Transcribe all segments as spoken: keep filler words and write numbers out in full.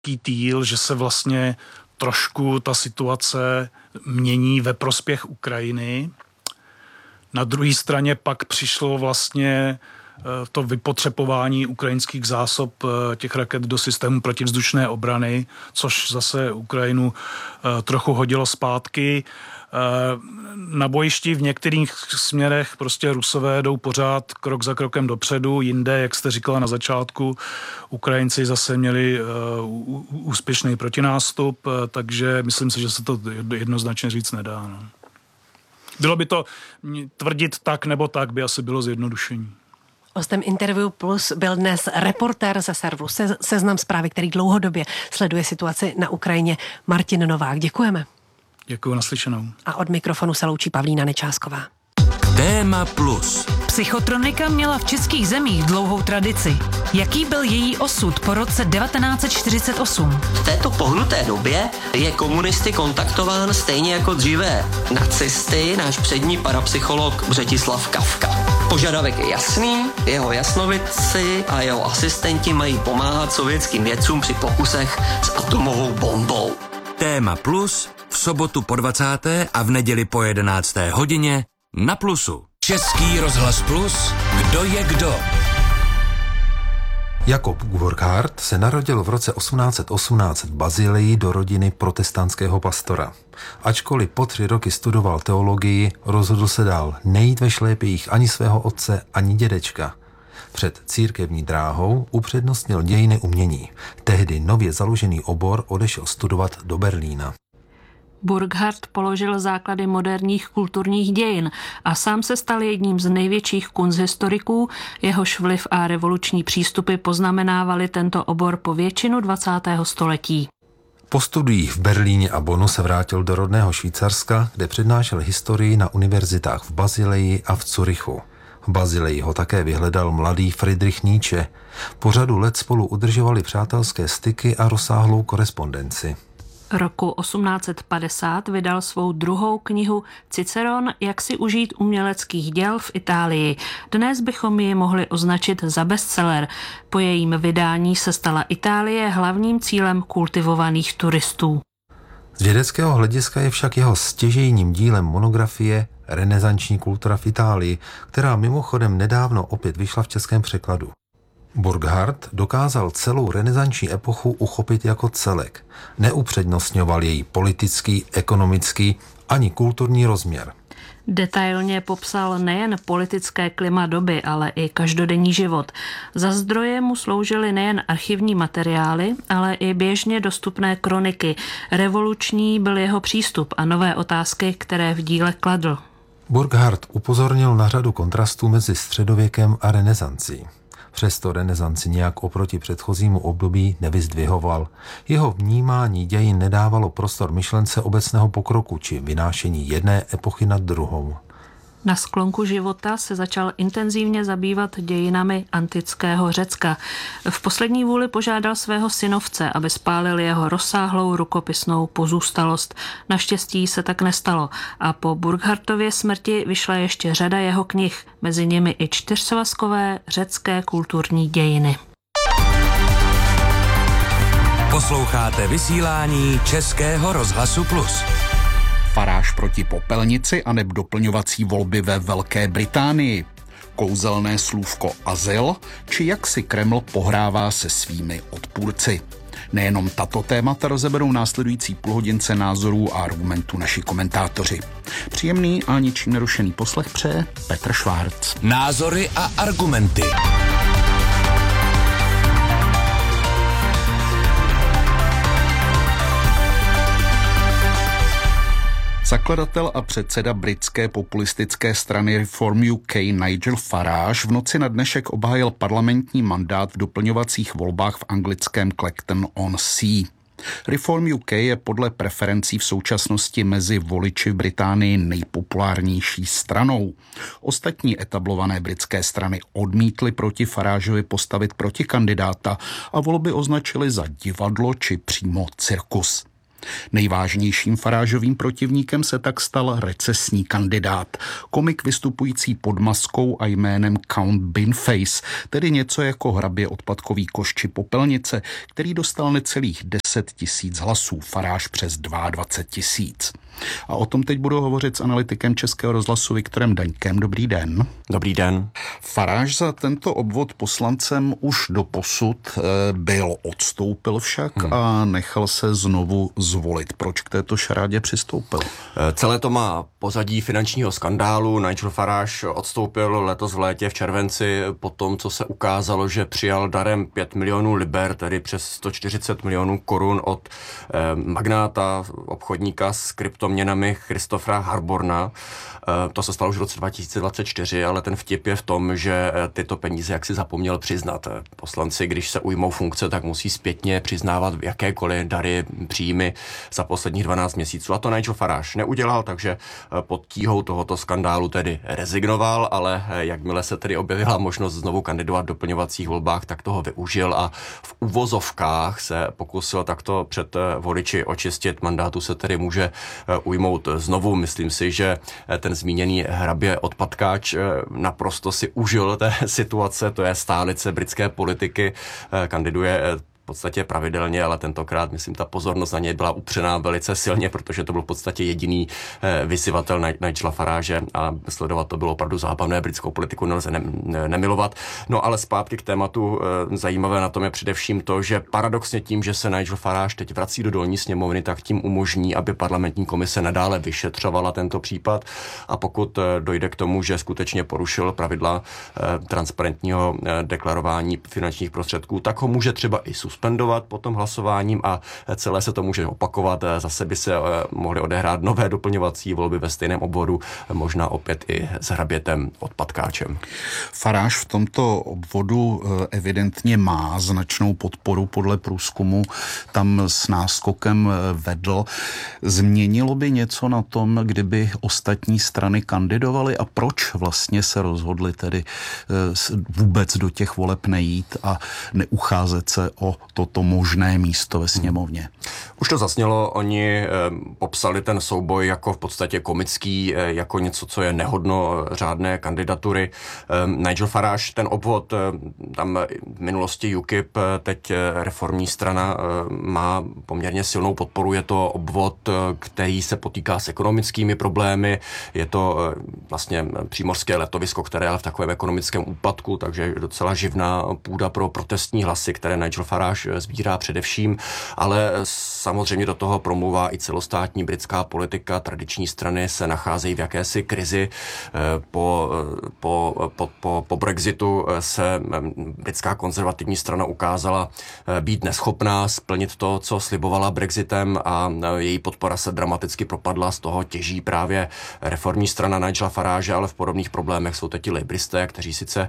velký týl, že se vlastně trošku ta situace mění ve prospěch Ukrajiny. Na druhé straně pak přišlo vlastně to vypotřebování ukrajinských zásob těch raket do systému protivzdušné obrany, což zase Ukrajinu trochu hodilo zpátky. Na bojišti v některých směrech prostě Rusové jdou pořád krok za krokem dopředu, jinde, jak jste říkala na začátku, Ukrajinci zase měli úspěšný protinástup, takže myslím si, že se to jednoznačně říct nedá. No. Bylo by to tvrdit tak nebo tak, by asi bylo zjednodušení. Hostem Interview Plus byl dnes reportér ze serveru Se- Seznam Zprávy, který dlouhodobě sleduje situaci na Ukrajině, Martin Novák. Děkujeme. Děkuji, naslyšenou. A od mikrofonu se loučí Pavlína Nečásková. Téma Plus. Psychotronika měla v českých zemích dlouhou tradici. Jaký byl její osud po roce devatenáct set čtyřicet osm? V této pohnuté době je komunisty kontaktován stejně jako dříve nacisty náš přední parapsycholog Břetislav Kafka. Požadavek je jasný, jeho jasnovidci a jeho asistenti mají pomáhat sovětským vědcům při pokusech s atomovou bombou. Téma Plus v sobotu po dvacáté a v neděli po jedenácté hodině na Plusu. Český rozhlas Plus, kdo je kdo? Jakob Burckhardt se narodil v roce osmnáct set osmnáct v Bazilii do rodiny protestantského pastora. Ačkoliv po tři roky studoval teologii, rozhodl se dál nejít ve šlépějích ani svého otce, ani dědečka. Před církevní dráhou upřednostnil dějiny umění. Tehdy nově založený obor odešel studovat do Berlína. Burckhardt položil základy moderních kulturních dějin a sám se stal jedním z největších kunsthistoriků, jehož vliv a revoluční přístupy poznamenávali tento obor po většinu dvacátého století. Po studiích v Berlíně a Bonnu se vrátil do rodného Švýcarska, kde přednášel historii na univerzitách v Basileji a v Curychu. V Basileji ho také vyhledal mladý Friedrich Nietzsche. Po řadu let spolu udržovali přátelské styky a rozsáhlou korespondenci. Roku osmnáct set padesát vydal svou druhou knihu Ciceron, jak si užít uměleckých děl v Itálii. Dnes bychom ji mohli označit za bestseller. Po jejím vydání se stala Itálie hlavním cílem kultivovaných turistů. Z vědeckého hlediska je však jeho stěžejním dílem monografie Renesanční kultura v Itálii, která mimochodem nedávno opět vyšla v českém překladu. Burckhardt dokázal celou renesanční epochu uchopit jako celek. Neupřednostňoval její politický, ekonomický ani kulturní rozměr. Detailně popsal nejen politické klima doby, ale i každodenní život. Za zdroje mu sloužily nejen archivní materiály, ale i běžně dostupné kroniky. Revoluční byl jeho přístup a nové otázky, které v díle kladl. Burckhardt upozornil na řadu kontrastů mezi středověkem a renesancí. Přesto renesanci nějak oproti předchozímu období nevyzdvihoval. Jeho vnímání dějin nedávalo prostor myšlence obecného pokroku či vynášení jedné epochy nad druhou. Na sklonku života se začal intenzivně zabývat dějinami antického Řecka. V poslední vůli požádal svého synovce, aby spálil jeho rozsáhlou rukopisnou pozůstalost. Naštěstí se tak nestalo a po Burckhartově smrti vyšla ještě řada jeho knih, mezi nimi i čtyřsvazkové řecké kulturní dějiny. Posloucháte vysílání Českého rozhlasu Plus. Faráž proti popelnici aneb doplňovací volby ve Velké Británii. Kouzelné slůvko azyl, či jak si Kreml pohrává se svými odpůrci. Nejenom tato témata rozeberou následující půlhodince názorů a argumentů naši komentátoři. Příjemný a ničím nerušený poslech přeje Petr Švárc. Názory a argumenty. Zakladatel a předseda britské populistické strany Reform U K Nigel Farage v noci na dnešek obhájil parlamentní mandát v doplňovacích volbách v anglickém Clacton-on-Sea. Reform U K je podle preferencí v současnosti mezi voliči v Británii nejpopulárnější stranou. Ostatní etablované britské strany odmítly proti Farageovi postavit protikandidáta a volby označili za divadlo či přímo cirkus. Nejvážnějším Farážovým protivníkem se tak stal recesní kandidát, komik vystupující pod maskou a jménem Count Binface, tedy něco jako hrabě odpadkový koš či popelnice, který dostal necelých deset tisíc hlasů, Faráž přes dvacet dva tisíc. A o tom teď budu hovořit s analytikem Českého rozhlasu Viktorem Daňkem. Dobrý den. Dobrý den. Faráž za tento obvod poslancem už doposud byl, odstoupil však hmm. a nechal se znovu zvolit. Proč k této šarádě přistoupil? Celé to má pozadí finančního skandálu. Nigel Farage odstoupil letos v létě v červenci po tom, co se ukázalo, že přijal darem pět milionů liber, tedy přes sto čtyřicet milionů korun od eh, magnáta, obchodníka s kryptoměnami Christophera Harborna. Eh, to se stalo už v roce dva tisíce dvacet čtyři, ale ten vtip je v tom, že tyto peníze jaksi zapomněl přiznat. Poslanci, když se ujmou funkce, tak musí zpětně přiznávat jakékoliv dary, příjmy za posledních dvanáct měsíců. A to Nigel Farage neudělal, takže pod tíhou tohoto skandálu tedy rezignoval, ale jakmile se tedy objevila možnost znovu kandidovat v doplňovacích volbách, tak toho využil a v uvozovkách se pokusil takto před voliči očistit. Mandátu se tedy může ujmout znovu. Myslím si, že ten zmíněný hrabě odpadkáč naprosto si užil té situace, to je stálice britské politiky, kandiduje v podstatě pravidelně, ale tentokrát, myslím, ta pozornost na něj byla upřená velice silně, protože to byl v podstatě jediný eh, vyzývatel Nigela Farage a sledovat to bylo opravdu zábavné, britskou politiku nelze ne, ne, nemilovat. No ale zpátky k tématu, eh, zajímavé na tom je především to, že paradoxně tím, že se Nigel Farage teď vrací do dolní sněmovny, tak tím umožní, aby parlamentní komise nadále vyšetřovala tento případ a pokud eh, dojde k tomu, že skutečně porušil pravidla eh, transparentního eh, deklarování finančních prostředků, tak ho může třeba i suspendovat potom hlasováním a celé se to může opakovat. Zase by se mohly odehrát nové doplňovací volby ve stejném obvodu, možná opět i s hrabětem odpadkáčem. Farage v tomto obvodu evidentně má značnou podporu podle průzkumu, tam s náskokem vedl. Změnilo by něco na tom, kdyby ostatní strany kandidovaly a proč vlastně se rozhodli tedy vůbec do těch voleb nejít a neucházet se o toto možné místo ve sněmovně? Už to zasnělo, oni eh, popsali ten souboj jako v podstatě komický, eh, jako něco, co je nehodno řádné kandidatury. Eh, Nigel Farage, ten obvod, eh, tam v minulosti U K I P, eh, teď eh, reformní strana, eh, má poměrně silnou podporu. Je to obvod, eh, který se potýká s ekonomickými problémy. Je to eh, vlastně přímořské letovisko, které je v takovém ekonomickém úpadku, takže docela živná půda pro protestní hlasy, které Nigel Farage sbírá především, ale samozřejmě do toho promluvá i celostátní britská politika. Tradiční strany se nacházejí v jakési krizi. Po, po, po, po, po Brexitu se britská konzervativní strana ukázala být neschopná splnit to, co slibovala Brexitem a její podpora se dramaticky propadla. Z toho těží právě reformní strana Nigela Farage, ale v podobných problémech jsou teď i labouristé, kteří sice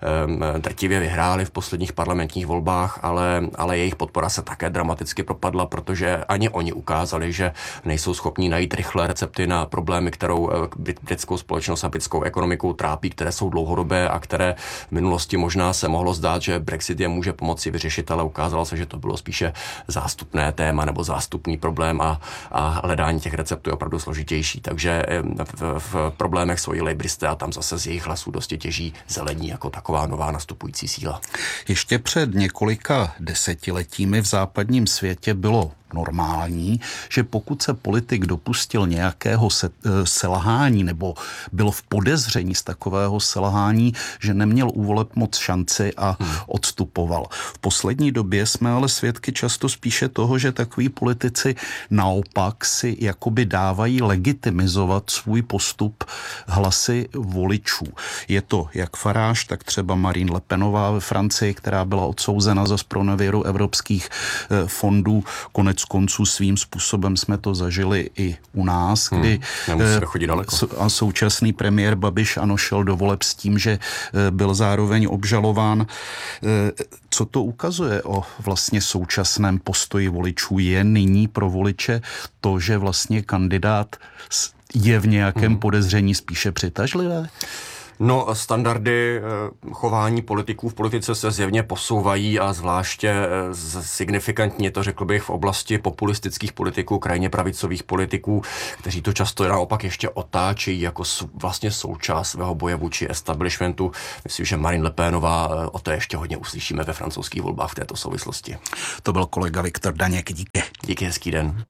drtivě vyhráli v posledních parlamentních volbách, ale, ale jejich podpora se také dramaticky propadla, protože ani oni ukázali, že nejsou schopní najít rychlé recepty na problémy, kterou britskou společnost a britskou ekonomiku trápí, které jsou dlouhodobé a které v minulosti možná se mohlo zdát, že Brexit je může pomoci vyřešit, ale ukázalo se, že to bylo spíše zástupné téma nebo zástupný problém a, a hledání těch receptů je opravdu složitější. Takže v, v problémech jsou i labouristé a tam zase z jejich hlasů dosti těží zelení jako taková nová nastupující síla. Ještě před několika desetiletími v západním světě bylo normální, že pokud se politik dopustil nějakého se, selhání nebo bylo v podezření z takového selhání, že neměl u voleb moc šanci a hmm. odstupoval. V poslední době jsme ale svědky často spíše toho, že takoví politici naopak si jakoby dávají legitimizovat svůj postup hlasy voličů. Je to jak Farage, tak třeba Marine Le Penová ve Francii, která byla odsouzena za zpronevěru evropských fondů. Konec konců svým způsobem jsme to zažili i u nás, kdy hmm, chodit daleko. A současný premiér Babiš ano šel do voleb s tím, že byl zároveň obžalován. Co to ukazuje o vlastně současném postoji voličů? Je nyní pro voliče to, že vlastně kandidát je v nějakém hmm. podezření spíše přitažlivé? No, standardy chování politiků v politice se zjevně posouvají a zvláště signifikantně to řekl bych v oblasti populistických politiků, krajně pravicových politiků, kteří to často naopak ještě otáčejí jako vlastně součást svého boje vůči establishmentu. Myslím, že Marine Le Penová, o to ještě hodně uslyšíme ve francouzských volbách v této souvislosti. To byl kolega Viktor Daněk, díky. Díky, hezký den.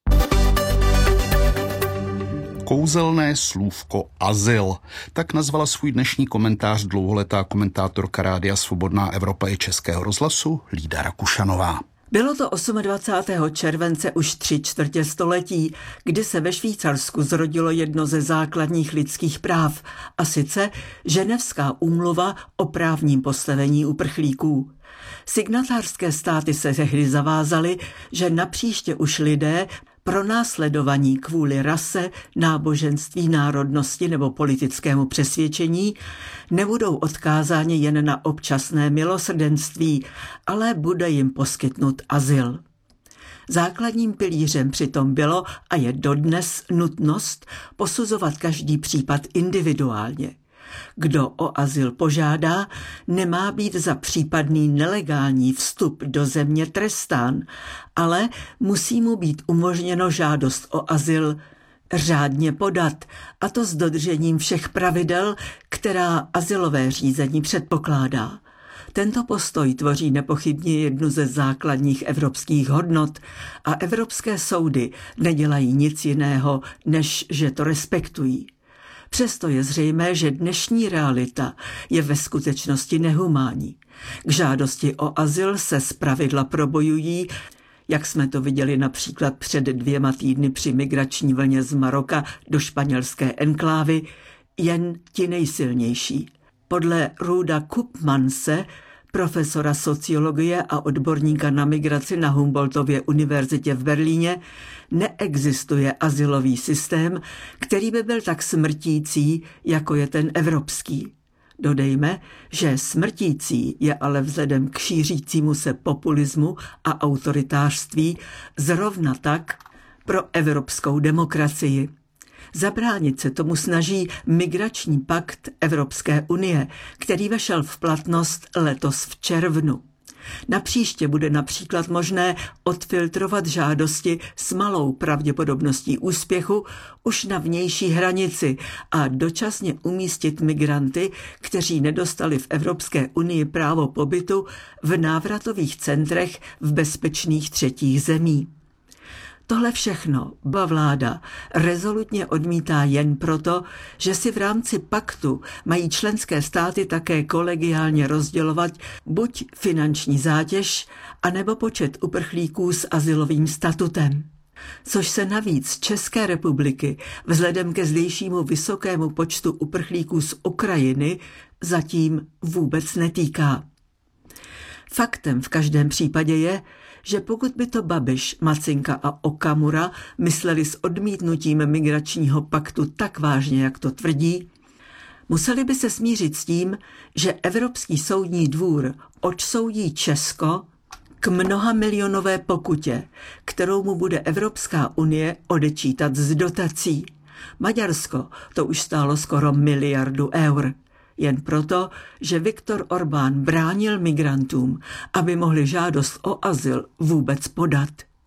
Kouzelné slůvko azyl. Tak nazvala svůj dnešní komentář dlouholetá komentátorka Rádia Svobodná Evropa i Českého rozhlasu Lída Rakušanová. Bylo to dvacátého osmého července už tři čtvrtě století, kdy se ve Švýcarsku zrodilo jedno ze základních lidských práv, a sice Ženevská úmluva o právním postavení uprchlíků. Signatářské státy se tehdy zavázaly, že napříště už lidé pronásledovaní kvůli rase, náboženství, národnosti nebo politickému přesvědčení nebudou odkázáni jen na občasné milosrdenství, ale bude jim poskytnut azyl. Základním pilířem přitom bylo a je dodnes nutnost posuzovat každý případ individuálně. Kdo o azyl požádá, nemá být za případný nelegální vstup do země trestán, ale musí mu být umožněno žádost o azyl řádně podat, a to s dodržením všech pravidel, která azylové řízení předpokládá. Tento postoj tvoří nepochybně jednu ze základních evropských hodnot a evropské soudy nedělají nic jiného, než že to respektují. Přesto je zřejmé, že dnešní realita je ve skutečnosti nehumánní. K žádosti o azyl se zpravidla probojují, jak jsme to viděli například před dvěma týdny při migrační vlně z Maroka do španělské enklávy, jen ti nejsilnější. Podle Ruda Koopmanse, profesora sociologie a odborníka na migraci na Humboldtově univerzitě v Berlíně, neexistuje azylový systém, který by byl tak smrtící, jako je ten evropský. Dodejme, že smrtící je ale vzhledem k šířícímu se populismu a autoritářství zrovna tak pro evropskou demokracii. Zabránit se tomu snaží migrační pakt Evropské unie, který vešel v platnost letos v červnu. Napříště bude například možné odfiltrovat žádosti s malou pravděpodobností úspěchu už na vnější hranici a dočasně umístit migranty, kteří nedostali v Evropské unii právo pobytu, v návratových centrech v bezpečných třetích zemí. Tohle všechno vláda rezolutně odmítá jen proto, že si v rámci paktu mají členské státy také kolegiálně rozdělovat buď finanční zátěž, anebo počet uprchlíků s azylovým statutem. Což se navíc z České republiky vzhledem ke zdejšímu vysokému počtu uprchlíků z Ukrajiny zatím vůbec netýká. Faktem v každém případě je, že pokud by to Babiš, Macinka a Okamura mysleli s odmítnutím migračního paktu tak vážně, jak to tvrdí, museli by se smířit s tím, že Evropský soudní dvůr odsoudí Česko k mnoha milionové pokutě, kterou mu bude Evropská unie odečítat z dotací. Maďarsko to už stálo skoro miliardu eur. Jen proto, že Viktor Orbán bránil migrantům, aby mohli žádost o azyl vůbec podat.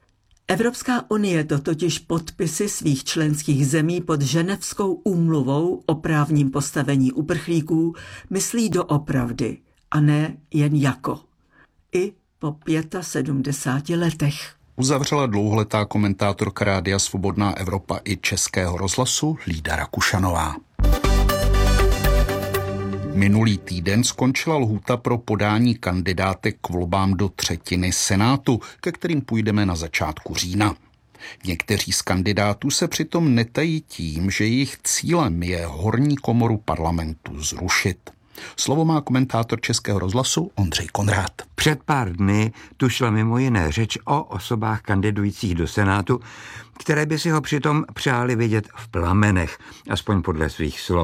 Evropská unie to totiž podpisy svých členských zemí pod Ženevskou úmluvou o právním postavení uprchlíků myslí doopravdy a ne jen jako. I po sedmdesáti pěti letech. Uzavřela dlouholetá komentátorka Rádia Svobodná Evropa i Českého rozhlasu Lída Rakušanová. Minulý týden skončila lhůta pro podání kandidátek k volbám do třetiny Senátu, ke kterým půjdeme na začátku října. Někteří z kandidátů se přitom netají tím, že jejich cílem je horní komoru parlamentu zrušit. Slovo má komentátor Českého rozhlasu Ondřej Konrád. Před pár dny tu šla mimo jiné řeč o osobách kandidujících do Senátu, které by si ho přitom přáli vidět v plamenech, aspoň podle svých slov.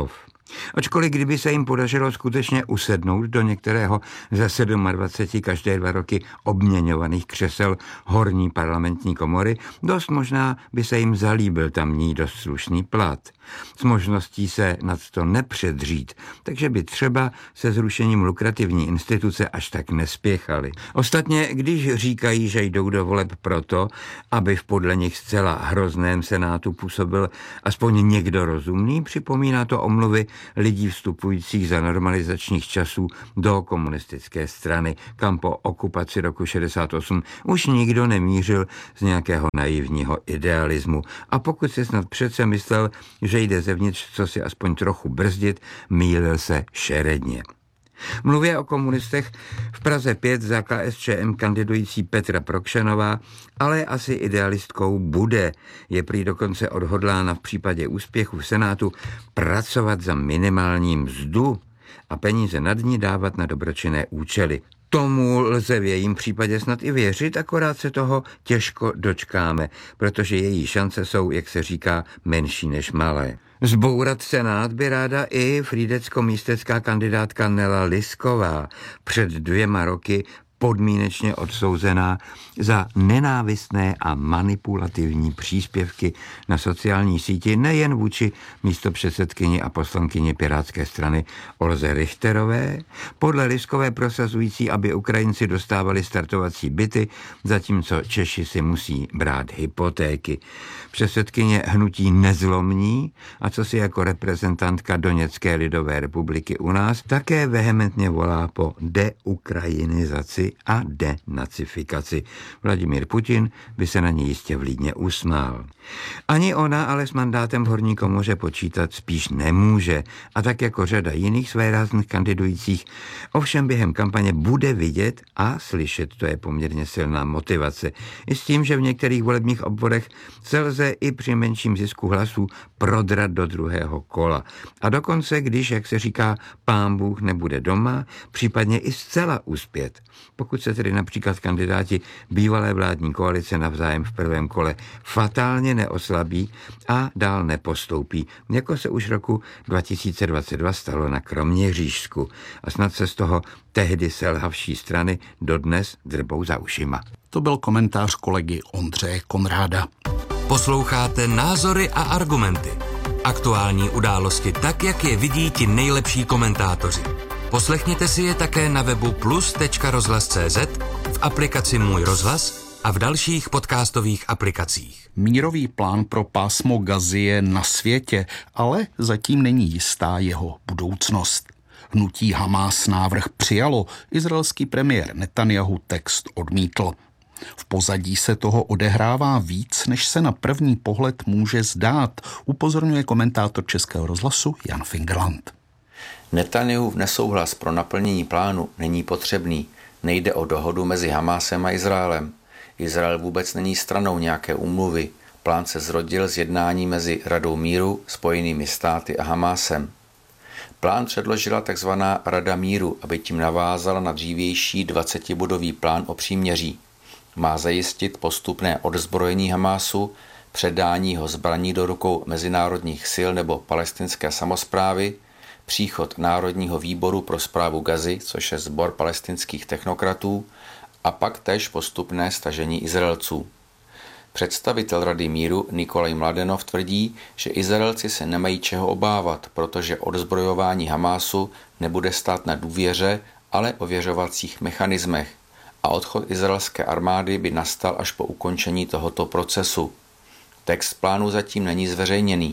Ačkoliv kdyby se jim podařilo skutečně usednout do některého ze dvacet sedm každé dva roky obměňovaných křesel horní parlamentní komory, dost možná by se jim zalíbil tamní dost slušný plat. S možností se nad to nepředřít, takže by třeba se zrušením lukrativní instituce až tak nespěchali. Ostatně, když říkají, že jdou do voleb proto, aby v podle nich zcela hrozném senátu působil aspoň někdo rozumný, připomíná to omluvy lidí vstupujících za normalizačních časů do komunistické strany, kam po okupaci roku šedesát osm už nikdo nemířil z nějakého naivního idealismu. A pokud si snad přece myslel, že jde zevnitř co si aspoň trochu brzdit, mýlil se šeredně. Mluvě o komunistech v Praze pět za K S Č M kandidující Petra Prokšanová, ale asi idealistkou bude. Je prý dokonce odhodlána v případě úspěchu v Senátu pracovat za minimální mzdu a peníze nad ní dávat na dobročinné účely. Tomu lze v jejím případě snad i věřit, akorát se toho těžko dočkáme, protože její šance jsou, jak se říká, menší než malé. Zbourat Senát by ráda i frýdecko-místecká kandidátka Nela Lisková, před dvěma roky podmínečně odsouzená za nenávistné a manipulativní příspěvky na sociální síti nejen vůči místopředsedkyni a poslankyni Pirátské strany Olze Richterové, podle Liskové prosazující, aby Ukrajinci dostávali startovací byty, zatímco Češi si musí brát hypotéky. Předsedkyně hnutí Nezlomní a co si jako reprezentantka Doněcké lidové republiky u nás také vehementně volá po deukrajinizaci a denacifikaci. Vladimír Putin by se na ní jistě vlídně usmál. Ani ona ale s mandátem v horní komoře počítat spíš nemůže a tak jako řada jiných svérázných kandidujících ovšem během kampaně bude vidět a slyšet, to je poměrně silná motivace. I s tím, že v některých volebních obvodech se lze i při menším zisku hlasů prodrat do druhého kola. A dokonce, když, jak se říká, pán Bůh nebude doma, případně i zcela uspět. Pokud se tedy například kandidáti bývalé vládní koalice navzájem v prvém kole fatálně neoslabí a dál nepostoupí, jako se už roku dva tisíce dvacet dva stalo na Kroměřížsku. A snad se z toho tehdy selhavší strany dodnes drbou za ušima. To byl komentář kolegy Ondřeje Konráda. Posloucháte Názory a argumenty. Aktuální události tak, jak je vidí ti nejlepší komentátoři. Poslechněte si je také na webu plus tečka rozhlas tečka cé zet, v aplikaci Můj rozhlas a v dalších podcastových aplikacích. Mírový plán pro pásmo Gazy je na světě, ale zatím není jistá jeho budoucnost. Hnutí Hamás návrh přijalo, izraelský premiér Netanjahu text odmítl. V pozadí se toho odehrává víc, než se na první pohled může zdát, upozorňuje komentátor Českého rozhlasu Jan Fingerland. Netanjahův nesouhlas pro naplnění plánu není potřebný. Nejde o dohodu mezi Hamásem a Izraelem. Izrael vůbec není stranou nějaké úmluvy. Plán se zrodil z jednání mezi Radou míru, Spojenými státy a Hamásem. Plán předložila tzv. Rada míru, aby tím navázala na dřívější dvacetibodový plán o příměří. Má zajistit postupné odzbrojení Hamásu, předání ho zbraní do rukou mezinárodních sil nebo palestinské samosprávy, příchod Národního výboru pro správu Gazy, což je sbor palestinských technokratů, a pak též postupné stažení Izraelců. Představitel Rady míru Nikolaj Mladenov tvrdí, že Izraelci se nemají čeho obávat, protože odzbrojování Hamásu nebude stát na důvěře, ale ověřovacích mechanismech a odchod izraelské armády by nastal až po ukončení tohoto procesu. Text plánu zatím není zveřejněný.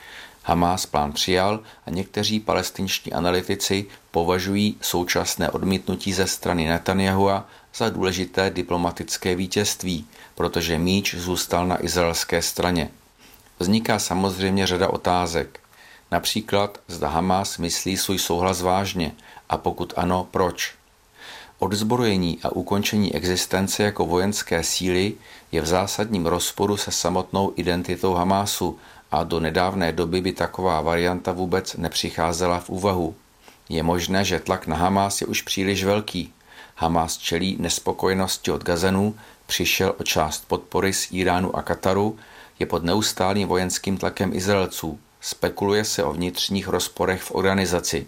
Hamás plán přijal a někteří palestinští analytici považují současné odmítnutí ze strany Netanjahua za důležité diplomatické vítězství, protože míč zůstal na izraelské straně. Vzniká samozřejmě řada otázek. Například, zda Hamás myslí svůj souhlas vážně a pokud ano, proč? Odzbrojení a ukončení existence jako vojenské síly je v zásadním rozporu se samotnou identitou Hamásu a do nedávné doby by taková varianta vůbec nepřicházela v úvahu. Je možné, že tlak na Hamás je už příliš velký. Hamás čelí nespokojenosti od Gazanů, přišel o část podpory z Iránu a Kataru, je pod neustálým vojenským tlakem Izraelců. Spekuluje se o vnitřních rozporech v organizaci.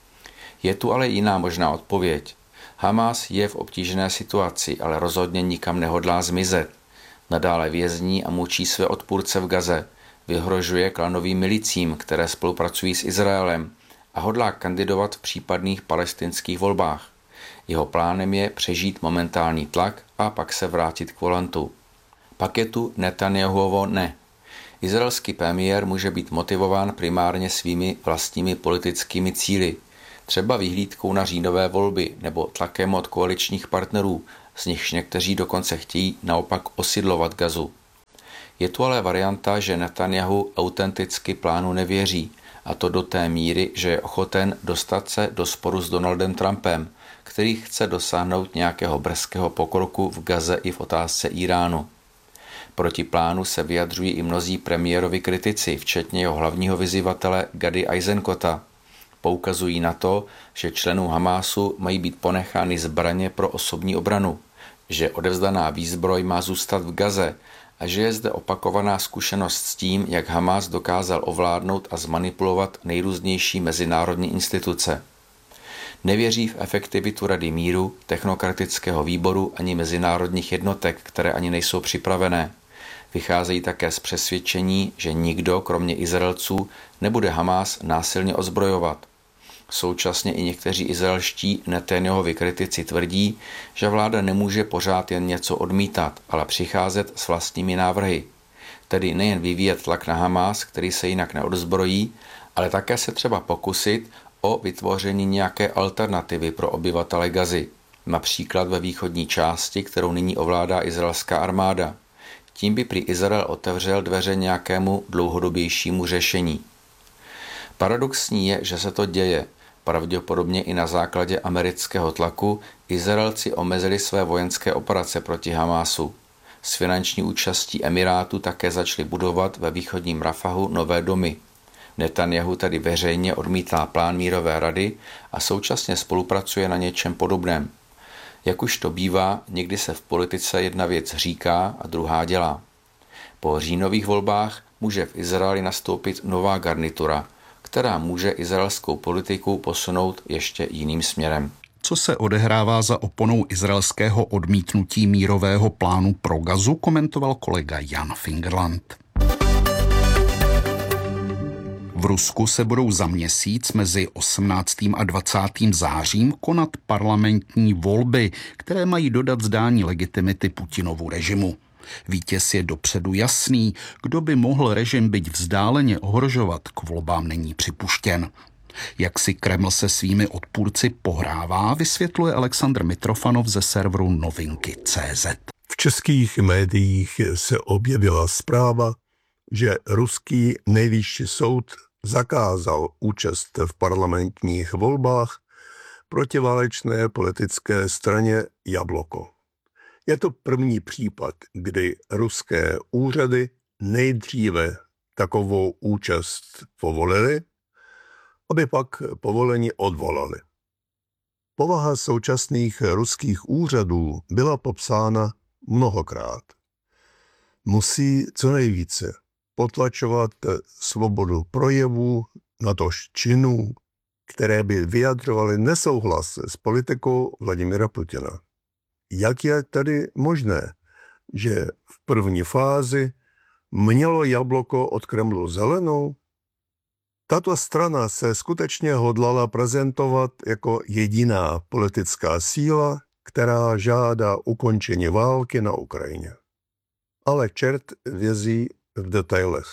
Je tu ale jiná možná odpověď. Hamás je v obtížné situaci, ale rozhodně nikam nehodlá zmizet. Nadále vězní a mučí své odpůrce v Gaze, vyhrožuje klanovým milicím, které spolupracují s Izraelem, a hodlá kandidovat v případných palestinských volbách. Jeho plánem je přežít momentální tlak a pak se vrátit k volantu. Pak je tu Netanjahuovo ne. Izraelský premiér může být motivován primárně svými vlastními politickými cíli, třeba vyhlídkou na říjnové volby nebo tlakem od koaličních partnerů, z nichž někteří dokonce chtějí naopak osidlovat Gazu. Je tu ale varianta, že Netanjahu autenticky plánu nevěří, a to do té míry, že je ochoten dostat se do sporu s Donaldem Trumpem, který chce dosáhnout nějakého brzkého pokroku v Gaze i v otázce Íránu. Proti plánu se vyjadřují i mnozí premiérovi kritici, včetně jeho hlavního vyzývatele Gady Eisenkota. Poukazují na to, že členům Hamásu mají být ponechány zbraně pro osobní obranu, že odevzdaná výzbroj má zůstat v Gaze a že je zde opakovaná zkušenost s tím, jak Hamás dokázal ovládnout a zmanipulovat nejrůznější mezinárodní instituce. Nevěří v efektivitu Rady míru, technokratického výboru ani mezinárodních jednotek, které ani nejsou připravené. Vycházejí také z přesvědčení, že nikdo, kromě Izraelců, nebude Hamás násilně ozbrojovat. Současně i někteří izraelští Netanjahovi kritici tvrdí, že vláda nemůže pořád jen něco odmítat, ale přicházet s vlastními návrhy. Tedy nejen vyvíjet tlak na Hamás, který se jinak neodzbrojí, ale také se třeba pokusit o vytvoření nějaké alternativy pro obyvatele Gazy, například ve východní části, kterou nyní ovládá izraelská armáda. Tím by prý Izrael otevřel dveře nějakému dlouhodobějšímu řešení. Paradoxní je, že se to děje. Pravděpodobně i na základě amerického tlaku Izraelci omezili své vojenské operace proti Hamásu. S finanční účastí Emirátu také začali budovat ve východním Rafahu nové domy. Netanjahu tedy veřejně odmítá plán mírové rady a současně spolupracuje na něčem podobném. Jak už to bývá, někdy se v politice jedna věc říká a druhá dělá. Po říjnových volbách může v Izraeli nastoupit nová garnitura, která může izraelskou politiku posunout ještě jiným směrem. Co se odehrává za oponou izraelského odmítnutí mírového plánu pro Gazu, komentoval kolega Jan Fingerland. V Rusku se budou za měsíc mezi osmnáctým a dvacátým zářím konat parlamentní volby, které mají dodat zdání legitimity Putinovu režimu. Vítěz je dopředu jasný, kdo by mohl režim byť vzdáleně ohrožovat, k volbám není připuštěn. Jak si Kreml se svými odpůrci pohrává, vysvětluje Aleksandr Mitrofanov ze serveru novinky tečka cé zet. V českých médiích se objevila zpráva, že ruský nejvyšší soud zakázal účast v parlamentních volbách protiválečné politické straně Jabloko. Je to první případ, kdy ruské úřady nejdříve takovou účast povolili, aby pak povolení odvolali. Povaha současných ruských úřadů byla popsána mnohokrát. Musí co nejvíce potlačovat svobodu projevu, natož činů, které by vyjadřovaly nesouhlas s politikou Vladimira Putina. Jak je tedy možné, že v první fázi mělo Jabloko od Kremlu zelenou? Tato strana se skutečně hodlala prezentovat jako jediná politická síla, která žádá ukončení války na Ukrajině. Ale čert vězí v detailech.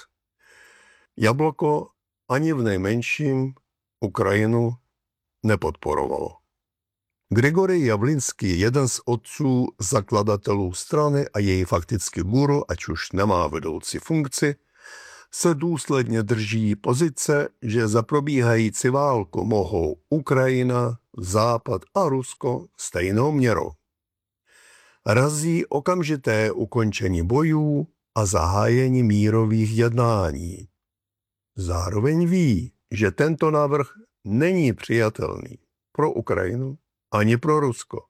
Jabloko ani v nejmenším Ukrajinu nepodporovalo. Grigorij Javlinský, jeden z otců zakladatelů strany a její faktický guru, ať už nemá vedoucí funkci, se důsledně drží pozice, že za probíhající válku mohou Ukrajina, Západ a Rusko stejnou měrou. Razí okamžité ukončení bojů a zahájení mírových jednání. Zároveň ví, že tento návrh není přijatelný pro Ukrajinu ani pro Rusko.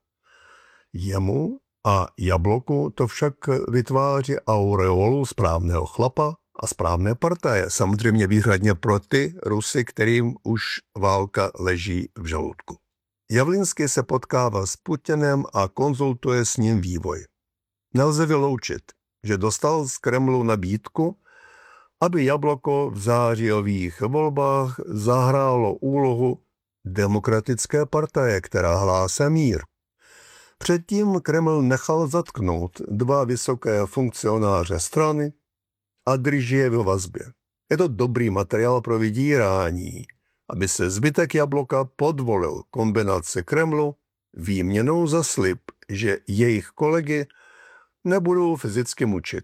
Jemu a Jabloku to však vytváří aureolu správného chlapa a správné partaje, samozřejmě výhradně pro ty Rusy, kterým už válka leží v žaludku. Javlinský se potkává s Putinem a konzultuje s ním vývoj. Nelze vyloučit, že dostal z Kremlu nabídku, aby Jabloko v zářijových volbách zahrálo úlohu demokratické partaje, která hlásá mír. Předtím Kreml nechal zatknout dva vysoké funkcionáře strany a drží je ve vazbě. Je to dobrý materiál pro vydírání, aby se zbytek Jabloka podvolil kombinace Kremlu výměnou za slib, že jejich kolegy nebudou fyzicky mučit.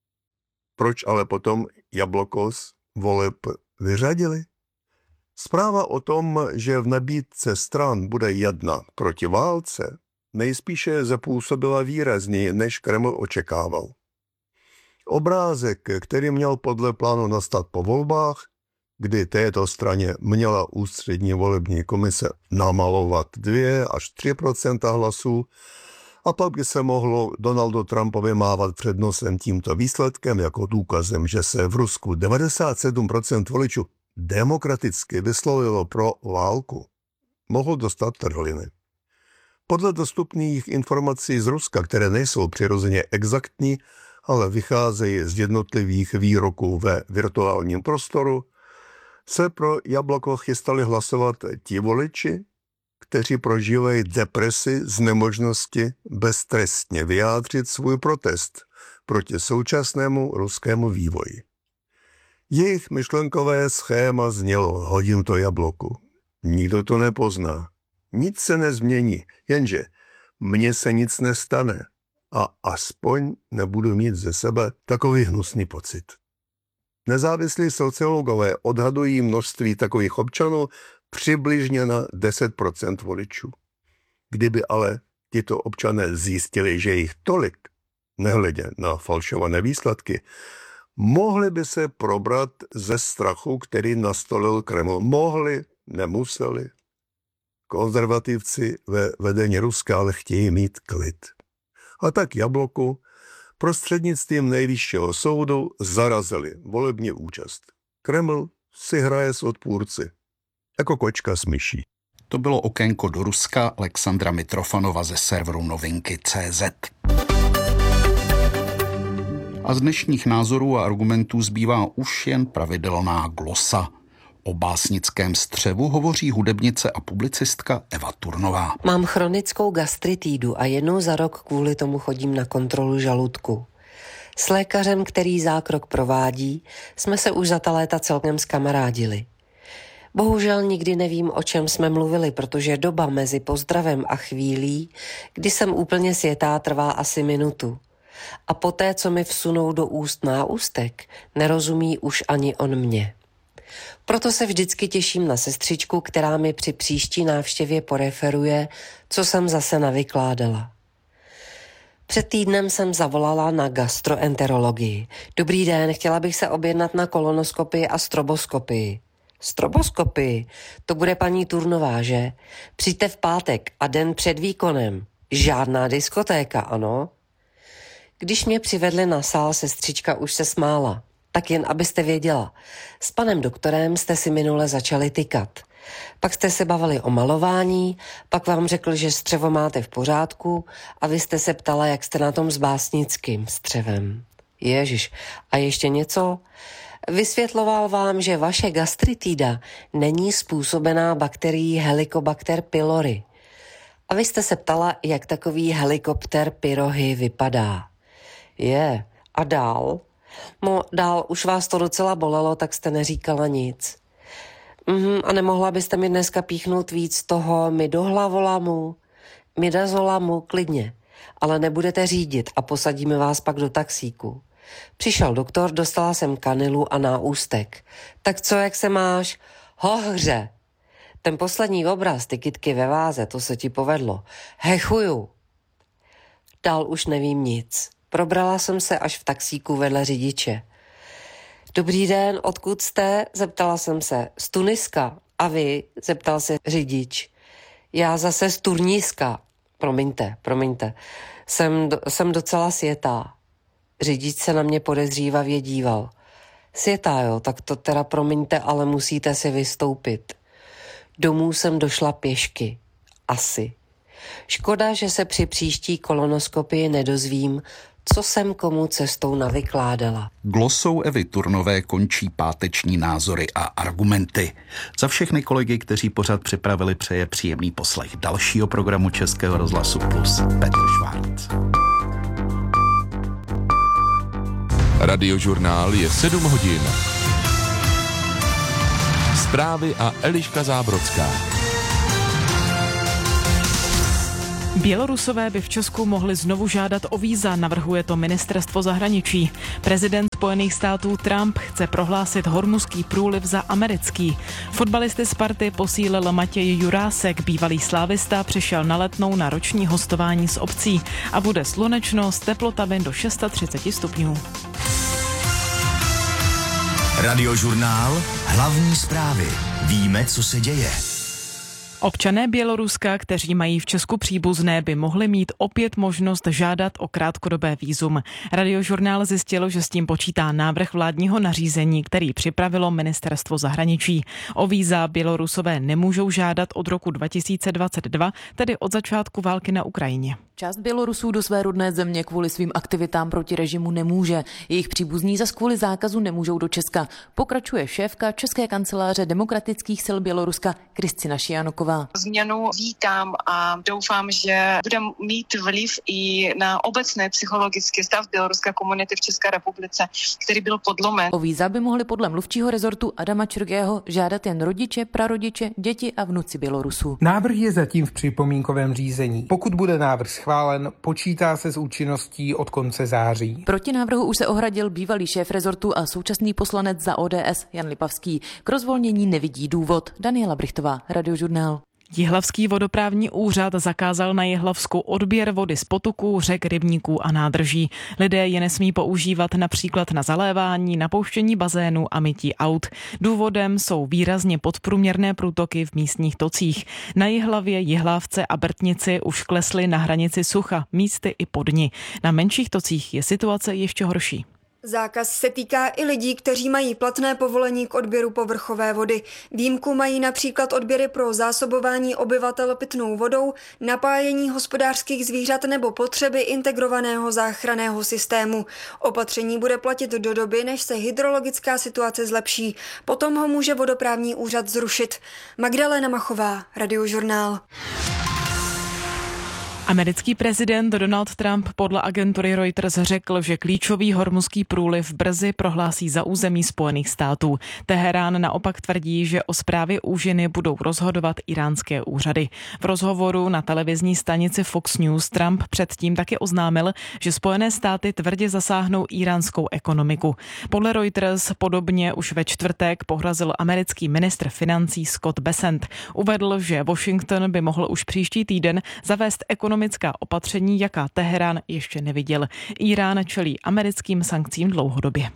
Proč ale potom Jabloko z voleb vyřadili? Zpráva o tom, že v nabídce stran bude jedna proti válce, nejspíše zapůsobila výrazněji, než Kreml očekával. Obrázek, který měl podle plánu nastat po volbách, kdy této straně měla ústřední volební komise namalovat dvě až tři procenta hlasů, a pak by se mohlo Donaldu Trumpovi mávat před nosem tímto výsledkem jako důkazem, že se v Rusku devadesát sedm procent voličů demokraticky vyslovilo pro válku, mohl dostat trhliny. Podle dostupných informací z Ruska, které nejsou přirozeně exaktní, ale vycházejí z jednotlivých výroků ve virtuálním prostoru, se pro Jabloko chystali hlasovat ti voliči, kteří prožívají depresi z nemožnosti beztrestně vyjádřit svůj protest proti současnému ruskému vývoji. Jejich myšlenkové schéma znělo: hodím to Jabloku. Nikdo to nepozná. Nic se nezmění, jenže mně se nic nestane a aspoň nebudu mít ze sebe takový hnusný pocit. Nezávislí sociologové odhadují množství takových občanů přibližně na deset procent voličů. Kdyby ale tito občané zjistili, že jich tolik, nehledě na falšované výsledky, mohli by se probrat ze strachu, který nastolil Kreml. Mohli, nemuseli. Konzervativci ve vedení Ruska ale chtějí mít klid. A tak Jabloku prostřednictvím nejvyššího soudu zarazili volební účast. Kreml si hraje s odpůrci, jako kočka s myší. To bylo okénko do Ruska Alexandra Mitrofanova ze serveru novinky tečka cé zet. A z dnešních názorů a argumentů zbývá už jen pravidelná glosa. O básnickém střevu hovoří hudebnice a publicistka Eva Turnová. Mám chronickou gastritídu a jednou za rok kvůli tomu chodím na kontrolu žaludku. S lékařem, který zákrok provádí, jsme se už za ta léta celkem zkamarádili. Bohužel nikdy nevím, o čem jsme mluvili, protože doba mezi pozdravem a chvílí, kdy jsem úplně sjetá, trvá asi minutu. A poté, co mi vsunou do úst náustek, nerozumí už ani on mě. Proto se vždycky těším na sestřičku, která mi při příští návštěvě poreferuje, co jsem zase navykládala. Před týdnem jsem zavolala na gastroenterologii. Dobrý den, chtěla bych se objednat na kolonoskopii a stroboskopii. Stroboskopii? To bude paní Turnová, že? Přijďte v pátek a den před výkonem. Žádná diskotéka, ano? Když mě přivedli na sál, sestřička už se smála. Tak jen abyste věděla. S panem doktorem jste si minule začali tykat. Pak jste se bavili o malování, pak vám řekl, že střevo máte v pořádku a vy jste se ptala, jak jste na tom s básnickým střevem. Ježiš, a ještě něco? Vysvětloval vám, že vaše gastritída není způsobená bakterií Helicobacter pylori. A vy jste se ptala, jak takový Helicobacter pylori vypadá. Je, a dál? No, dál už vás to docela bolelo, tak jste neříkala nic. Mhm, a nemohla byste mi dneska píchnout víc toho midoglavolamu? Midazolamu, klidně. Ale nebudete řídit a posadíme vás pak do taxíku. Přišel doktor, dostala jsem kanilu a náústek. Tak co, jak se máš? Hohře. Ten poslední obraz, ty kytky ve váze, to se ti povedlo. Hechuju. Dál už nevím nic. Probrala jsem se až v taxíku vedle řidiče. Dobrý den, odkud jste? Zeptala jsem se. Z Tuniska. A vy? Zeptal se řidič. Já zase z Turniska. Promiňte, promiňte. Jsem, do, jsem docela sjetá. Řidič se na mě podezřívavě díval. Světá, jo, tak to teda promiňte, ale musíte si vystoupit. Domů jsem došla pěšky. Asi. Škoda, že se při příští kolonoskopii nedozvím, co jsem komu cestou navykládala. Glosou Evy Turnové končí páteční názory a argumenty. Za všechny kolegy, kteří pořád připravili, přeje příjemný poslech dalšího programu Českého rozhlasu Plus Petr Švárc. Radiožurnál je sedm hodin. Zprávy a Eliška Zábrodská. Bělorusové by v Česku mohli znovu žádat o víza, navrhuje to ministerstvo zahraničí. Prezident Spojených států Trump chce prohlásit Hormuzský průliv za americký. Fotbalisty Sparty posílil Matěj Jurásek, bývalý slávista, přišel na Letnou na roční hostování s obcí a bude slunečno s teplotami do třicet šest stupňů. Radiožurnál, hlavní zprávy. Víme, co se děje. Občané Běloruska, kteří mají v Česku příbuzné, by mohli mít opět možnost žádat o krátkodobé vízum. Radiožurnál zjistil, že s tím počítá návrh vládního nařízení, který připravilo ministerstvo zahraničí. O víza Bělorusové nemůžou žádat od roku dva tisíce dvacet dva, tedy od začátku války na Ukrajině. Část Bělorusů do své rodné země kvůli svým aktivitám proti režimu nemůže. Jejich příbuzní zas kvůli zákazu nemůžou do Česka. Pokračuje šéfka České kanceláře demokratických sil Běloruska Kristina Šianoková. Změnu vítám a doufám, že bude mít vliv i na obecný psychologický stav běloruské komunity v České republice, který byl podlomen. O víza by mohli podle mluvčího rezortu Adama Čurgého žádat jen rodiče, prarodiče, děti a vnuci Bělorusů. Návrh je zatím v připomínkovém řízení. Pokud bude návrh schválen, počítá se s účinností od konce září. Proti návrhu už se ohradil bývalý šéf rezortu a současný poslanec za O D S Jan Lipavský. K rozvolnění nevidí důvod. Daniela Brichtová, Radiožurnál. Jihlavský vodoprávní úřad zakázal na Jihlavsku odběr vody z potoků, řek, rybníků a nádrží. Lidé je nesmí používat například na zalévání, napouštění bazénů a mytí aut. Důvodem jsou výrazně podprůměrné průtoky v místních tocích. Na Jihlavě, Jihlávce a Brtnici už klesly na hranici sucha, místy i po dni. Na menších tocích je situace ještě horší. Zákaz se týká i lidí, kteří mají platné povolení k odběru povrchové vody. Výjimku mají například odběry pro zásobování obyvatel pitnou vodou, napájení hospodářských zvířat nebo potřeby integrovaného záchranného systému. Opatření bude platit do doby, než se hydrologická situace zlepší. Potom ho může vodoprávní úřad zrušit. Magdalena Machová, Radiožurnál. Americký prezident Donald Trump podle agentury Reuters řekl, že klíčový Hormuzský průliv brzy prohlásí za území Spojených států. Teherán naopak tvrdí, že o správě úžiny budou rozhodovat iránské úřady. V rozhovoru na televizní stanici Fox News Trump předtím taky oznámil, že Spojené státy tvrdě zasáhnou iránskou ekonomiku. Podle Reuters podobně už ve čtvrtek pohrozil americký ministr financí Scott Bessent. Uvedl, že Washington by mohl už příští týden zavést ekonomickou ekonomická opatření, jaká Teherán ještě neviděl. Irán čelí americkým sankcím dlouhodobě.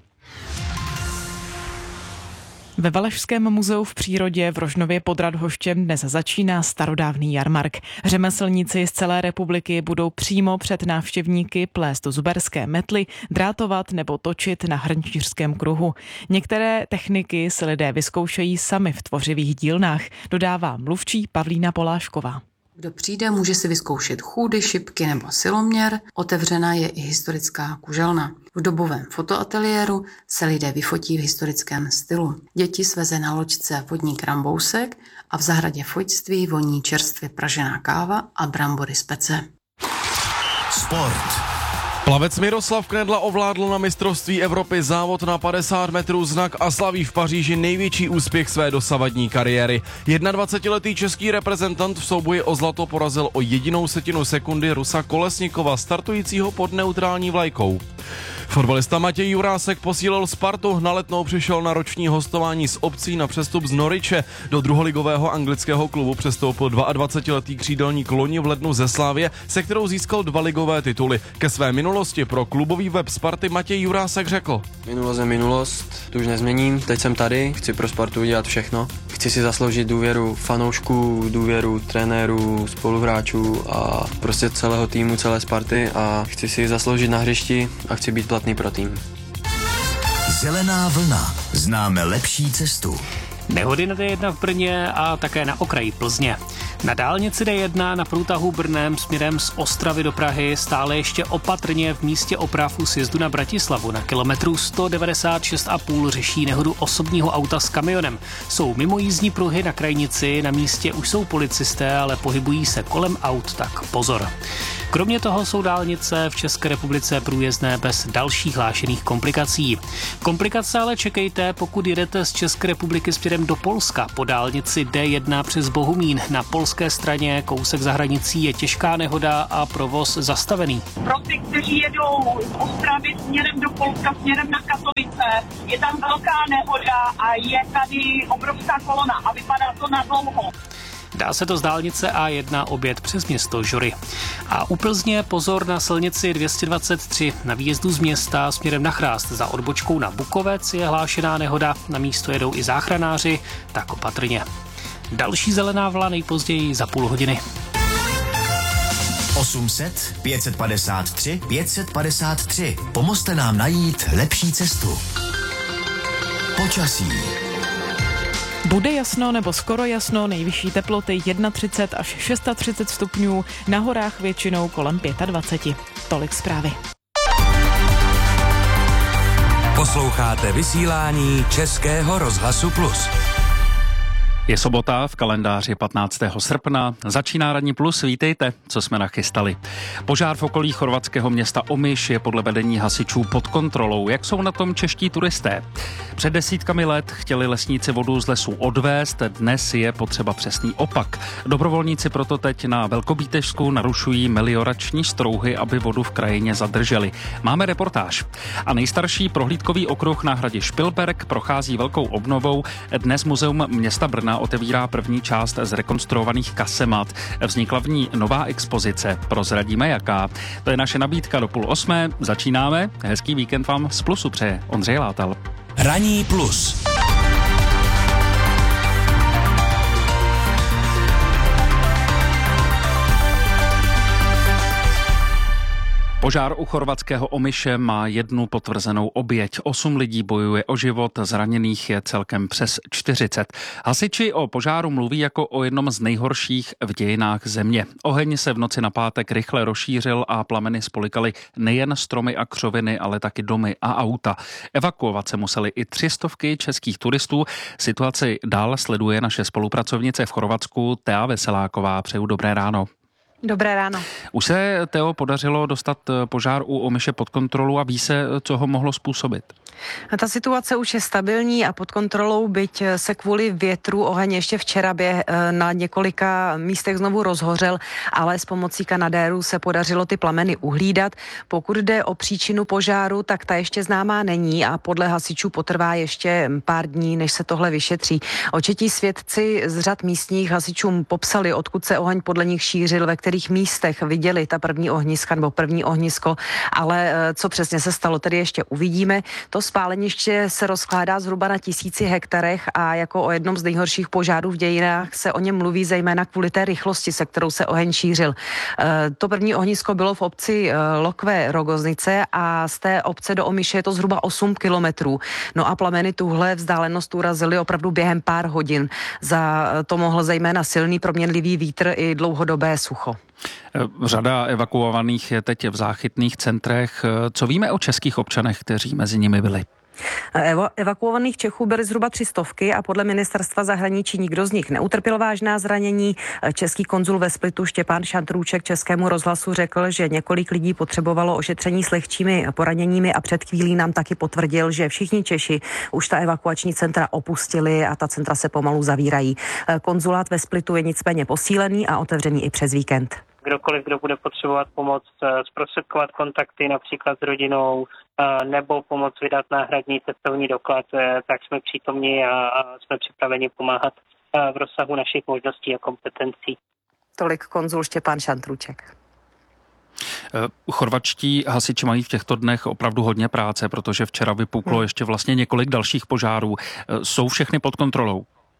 Ve Valašském muzeu v přírodě v Rožnově pod Radhoštěm dnes začíná starodávný jarmark. Řemeslníci z celé republiky budou přímo před návštěvníky plést zuberské metly, drátovat nebo točit na hrnčířském kruhu. Některé techniky si lidé vyzkoušejí sami v tvořivých dílnách, dodává mluvčí Pavlína Polášková. Kdo přijde, může si vyzkoušet chůdy, šipky nebo siloměr. Otevřená je i historická kuželna. V dobovém fotoateliéru se lidé vyfotí v historickém stylu. Děti sveze na loďce vodní krambousek a v zahradě fojtství voní čerstvě pražená káva a brambory z pece. Sport. Plavec Miroslav Knedla ovládl na mistrovství Evropy závod na padesát metrů znak a slaví v Paříži největší úspěch své dosavadní kariéry. dvacetiletý český reprezentant v souboji o zlato porazil o jedinou setinu sekundy Rusa Kolesnikova, startujícího pod neutrální vlajkou. Fotbalista Matěj Jurásek posílil Spartu, na Letnou přišel na roční hostování s opcí na přestup z Norwiche. Do druholigového anglického klubu přestoupil dvacetiletý křídelník loni v lednu ze Slávie, se kterou získal dva ligové tituly. Ke své minulosti pro klubový web Sparty Matěj Jurásek řekl: Minulost je minulost, tu už nezměním, teď jsem tady, chci pro Spartu udělat všechno. Chci si zasloužit důvěru fanoušků, důvěru trenérů, spoluhráčů a prostě celého týmu, celé Sparty a chci si zasloužit na hřišti a chci být platný pro tým. Zelená vlna. Známe lepší cestu. Nehody na D jedna v Brně a také na okraji Plzně. Na dálnici D jedna na průtahu Brnem směrem z Ostravy do Prahy stále ještě opatrně v místě oprav u sjezdu na Bratislavu na kilometru sto devadesát šest a půl řeší nehodu osobního auta s kamionem. Jsou mimo jízdní pruhy na krajnici, na místě už jsou policisté, ale pohybují se kolem aut, tak pozor. Kromě toho jsou dálnice v České republice průjezdné bez dalších hlášených komplikací. Komplikace ale čekejte, pokud jedete z České republiky směrem do Polska. Po dálnici D jedna přes Bohumín na polské straně kousek za hranicí je těžká nehoda a provoz zastavený. Pro ty, kteří jedou z Ostravy směrem do Polska, směrem na Katovice, je tam velká nehoda a je tady obrovská kolona a vypadá to na dlouho. Dá se to z dálnice A jedna obět přes město Žory. A u Plzně pozor na silnici dvě stě dvacet tři. Na výjezdu z města směrem na Chrást za odbočkou na Bukovec je hlášená nehoda. Na místo jedou i záchranáři, tak opatrně. Další zelená vlna nejpozději za půl hodiny. osm set, pět set padesát tři, pět set padesát tři. Pomozte nám najít lepší cestu. Počasí. Bude jasno nebo skoro jasno, nejvyšší teploty třicet jedna až třicet šest stupňů, na horách většinou kolem dvacet pět. Tolik zprávy. Posloucháte vysílání Českého rozhlasu Plus. Je sobota, v kalendáři patnáctého srpna. Začíná Ranní Plus, vítejte, co jsme nachystali. Požár v okolí chorvatského města Omiš je podle vedení hasičů pod kontrolou. Jak jsou na tom čeští turisté? Před desítkami let chtěli lesníci vodu z lesů odvést, dnes je potřeba přesný opak. Dobrovolníci proto teď na Velkobítežsku narušují meliorační strouhy, aby vodu v krajině zadrželi. Máme reportáž. A nejstarší prohlídkový okruh na hradě Špilberk prochází velkou obnovou. Dnes muzeum města Brna otevírá první část zrekonstruovaných kasemat. Vznikla v ní nová expozice. Prozradíme jaká. To je naše nabídka do půl osmé. Začínáme. Hezký víkend vám z Plusu přeje Ondřej Látal. Ranní Plus. Požár u chorvatského Omiše má jednu potvrzenou oběť. Osm lidí bojuje o život, zraněných je celkem přes čtyřicet. Hasiči o požáru mluví jako o jednom z nejhorších v dějinách země. Oheň se v noci na pátek rychle rozšířil a plameny spolikaly nejen stromy a křoviny, ale taky domy a auta. Evakuovat se museli i tři stovky českých turistů. Situaci dál sleduje naše spolupracovnice v Chorvatsku Thea Veseláková. Přeju dobré ráno. Dobré ráno. Už se, Teo, podařilo dostat požár u Omiše pod kontrolu a ví se, co ho mohlo způsobit? Ta situace už je stabilní a pod kontrolou, byť se kvůli větru oheň ještě včera běh na několika místech znovu rozhořel, ale s pomocí kanadérů se podařilo ty plameny uhlídat. Pokud jde o příčinu požáru, tak ta ještě známá není a podle hasičů potrvá ještě pár dní, než se tohle vyšetří. Očetí svědci z řad místních hasičům popsali, odkud se oheň podle nich šířil, ve kterých místech viděli ta první ohniska nebo první ohnisko, ale co přesně se stalo, tedy ještě uvidíme. To spáleniště se rozkládá zhruba na tisíci hektarech a jako o jednom z nejhorších požárů v dějinách se o něm mluví zejména kvůli té rychlosti, se kterou se oheň šířil. To první ohnisko bylo v obci Lokve Rogoznice a z té obce do Omiše je to zhruba osm kilometrů. No a plameny tuhle vzdálenost urazily opravdu během pár hodin. Za to mohl zejména silný proměnlivý vítr i dlouhodobé sucho. Řada evakuovaných je teď v záchytných centrech. Co víme o českých občanech, kteří mezi nimi byli? Evo, evakuovaných Čechů byly zhruba tři stovky a podle ministerstva zahraničí nikdo z nich neutrpěl vážná zranění. Český konzul ve Splitu Štěpán Šantrůček Českému rozhlasu řekl, že několik lidí potřebovalo ošetření s lehčími poraněními a před chvílí nám taky potvrdil, že všichni Češi už ta evakuační centra opustili a ta centra se pomalu zavírají. Konzulát ve Splitu je nicméně posílený a otevřený i přes víkend. Kdokoliv, kdo bude potřebovat pomoc zprostředkovat kontakty například s rodinou nebo pomoc vydat náhradní cestovní doklad, tak jsme přítomni a jsme připraveni pomáhat v rozsahu našich možností a kompetencí. Tolik konzul Štěpán Šantrůček. Chorvatští hasiči mají v těchto dnech opravdu hodně práce, protože včera vypuklo hmm. ještě vlastně několik dalších požárů. Jsou všechny pod kontrolou?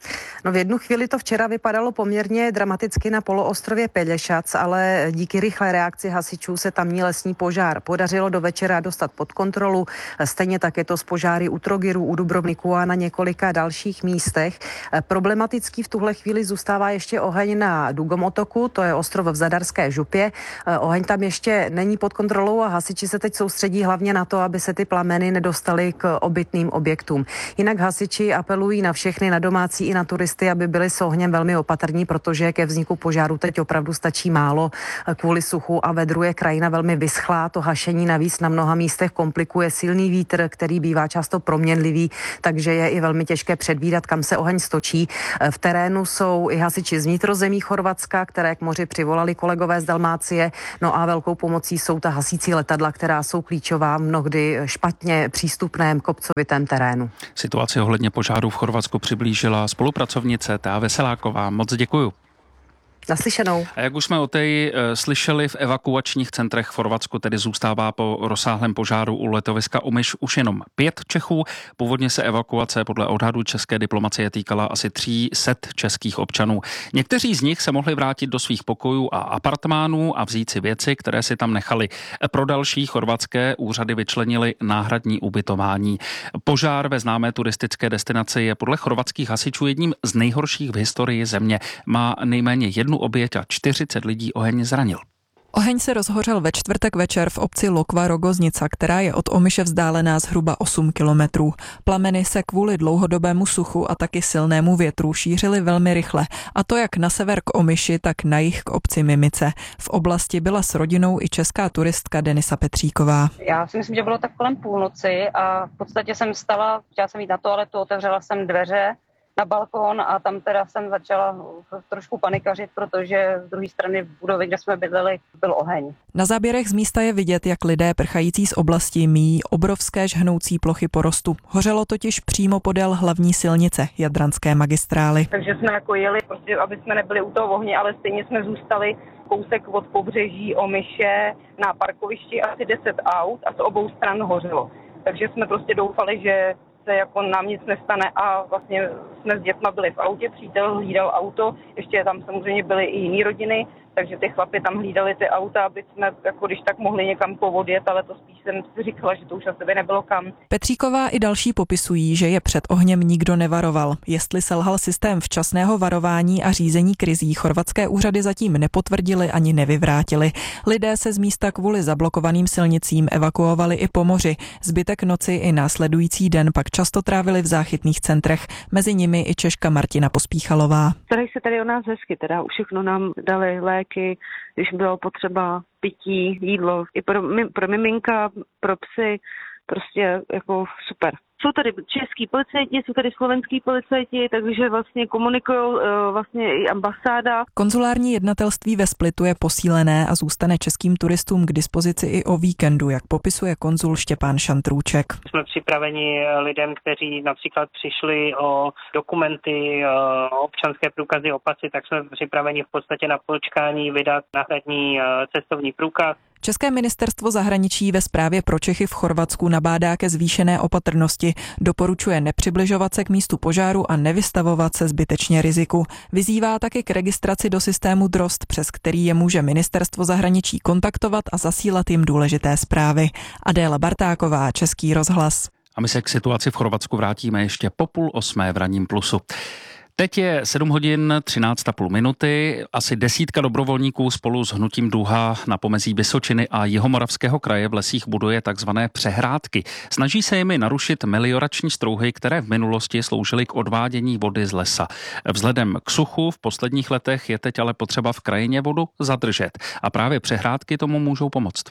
No v jednu chvíli to včera vypadalo poměrně dramaticky na poloostrově Pelješac, ale díky rychlé reakci hasičů se tamní lesní požár podařilo do večera dostat pod kontrolu. Stejně tak je to s požáry u Trogiru, u Dubrovniku a na několika dalších místech. Problematický v tuhle chvíli zůstává ještě oheň na Dugomotoku, to je ostrov v Zadarské župě. Oheň tam ještě není pod kontrolou a hasiči se teď soustředí hlavně na to, aby se ty plameny nedostaly k obytným objektům. Jinak hasiči apelují na všechny, na domácí i na turisty, aby byli s ohněm velmi opatrní, protože ke vzniku požáru teď opravdu stačí málo. Kvůli suchu a vedru je krajina velmi vyschlá. To hašení navíc na mnoha místech komplikuje silný vítr, který bývá často proměnlivý, takže je i velmi těžké předvídat, kam se oheň stočí. V terénu jsou i hasiči z vnitrozemí Chorvatska, které k moři přivolali kolegové z Dalmácie. No a velkou pomocí jsou ta hasící letadla, která jsou klíčová v mnohdy špatně přístupném kopcovitém terénu. Situaci ohledně požáru v Chorvatsku přiblížila spolupracovnice Tea Veseláková. Moc děkuju. Naslyšenou. A jak už jsme o té e, slyšeli, v evakuačních centrech v Chorvatsku tedy zůstává po rozsáhlém požáru u letoviska Omiš už jenom pět Čechů. Původně se evakuace podle odhadu české diplomacie týkala asi tří set českých občanů. Někteří z nich se mohli vrátit do svých pokojů a apartmánů a vzít si věci, které si tam nechali. Pro další chorvatské úřady vyčlenili náhradní ubytování. Požár ve známé turistické destinaci je podle chorvatských hasičů jedním z nejhorších v historii země. Má nejméně jednu oběť a čtyřicet lidí oheň zranil. Oheň se rozhořel ve čtvrtek večer v obci Lokva Rogoznica, která je od Omiše vzdálená zhruba osm kilometrů. Plameny se kvůli dlouhodobému suchu a taky silnému větru šířily velmi rychle, a to jak na sever k Omiši, tak na jih k obci Mimice. V oblasti byla s rodinou i česká turistka Denisa Petříková. Já si myslím, že bylo tak kolem půlnoci a v podstatě jsem stala, chtěla jsem jít na toaletu, otevřela jsem dveře na balkón a tam teda jsem začala trošku panikařit, protože z druhé strany v budově, kde jsme bydleli, byl oheň. Na záběrech z místa je vidět, jak lidé prchající z oblasti míjí obrovské žhnoucí plochy porostu. Hořelo totiž přímo podél hlavní silnice Jadranské magistrály. Takže jsme jako jeli, prostě, aby jsme nebyli u toho ohně, ale stejně jsme zůstali kousek od pobřeží Omiše na parkovišti, asi deset aut a z obou stran hořelo. Takže jsme prostě doufali, že se jako nám nic nestane a vlastně jsme s dětma byli v autě, přítel hlídal auto, ještě tam samozřejmě byly i jiné rodiny, takže ty chlapi tam hlídali ty auta, aby jsme jako když tak mohli někam povodjet, ale to spíš jsem si říkala, že to už asi by nebylo kam. Petříková i další popisují, že je před ohněm nikdo nevaroval. Jestli selhal systém včasného varování a řízení krizí, chorvatské úřady zatím nepotvrdili ani nevyvrátili. Lidé se z místa kvůli zablokovaným silnicím evakuovali i po moři. Zbytek noci i následující den pak často trávili v záchytných centrech, mezi nimi i Češka Martina Pospíchalová. Starají se tady o nás hezky, teda všechno nám dali léky, když bylo potřeba pití, jídlo, i pro, pro miminka, pro psy, prostě jako super. Jsou tady český policajti, jsou tady slovenský policajti, takže vlastně komunikují vlastně i ambasáda. Konzulární jednatelství ve Splitu je posílené a zůstane českým turistům k dispozici i o víkendu, jak popisuje konzul Štěpán Šantrůček. Jsme připraveni lidem, kteří například přišli o dokumenty, o občanské průkazy, o pasy, tak jsme připraveni v podstatě na počkání vydat náhradní cestovní průkaz. České ministerstvo zahraničí ve zprávě pro Čechy v Chorvatsku nabádá ke zvýšené opatrnosti. Doporučuje nepřibližovat se k místu požáru a nevystavovat se zbytečně riziku. Vyzývá taky k registraci do systému Drost, přes který je může ministerstvo zahraničí kontaktovat a zasílat jim důležité zprávy. Adéla Bartáková, Český rozhlas. A my se k situaci v Chorvatsku vrátíme ještě po půl osmé v ranním Plusu. Teď je sedm hodin třináct a půl minuty. Asi desítka dobrovolníků spolu s hnutím Duha na pomezí Vysočiny a Jihomoravského kraje v lesích buduje takzvané přehrádky. Snaží se jimi narušit meliorační strouhy, které v minulosti sloužily k odvádění vody z lesa. Vzhledem k suchu v posledních letech je teď ale potřeba v krajině vodu zadržet. A právě přehrádky tomu můžou pomoct.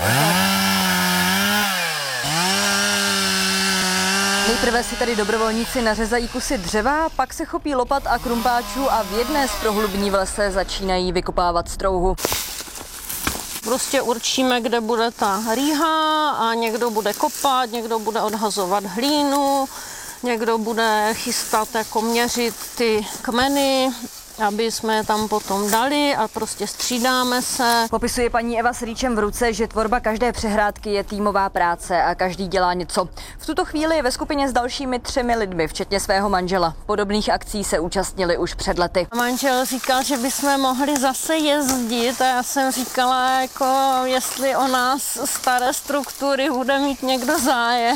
Nejprve si tady dobrovolníci nařezají kusy dřeva, pak se chopí lopat a krumpáčů a v jedné z prohlubní v lese začínají vykopávat strouhu. Prostě určíme, kde bude ta rýha a někdo bude kopat, někdo bude odhazovat hlínu, někdo bude chystat, jako měřit ty kmeny aby jsme je tam potom dali a prostě střídáme se. Popisuje paní Eva s rýčem v ruce, že tvorba každé přehrádky je týmová práce a každý dělá něco. V tuto chvíli je ve skupině s dalšími třemi lidmi, včetně svého manžela. Podobných akcí se účastnili už před lety. Manžel říkal, že bychom mohli zase jezdit a já jsem říkala, jako jestli o nás staré struktury bude mít někdo zájem.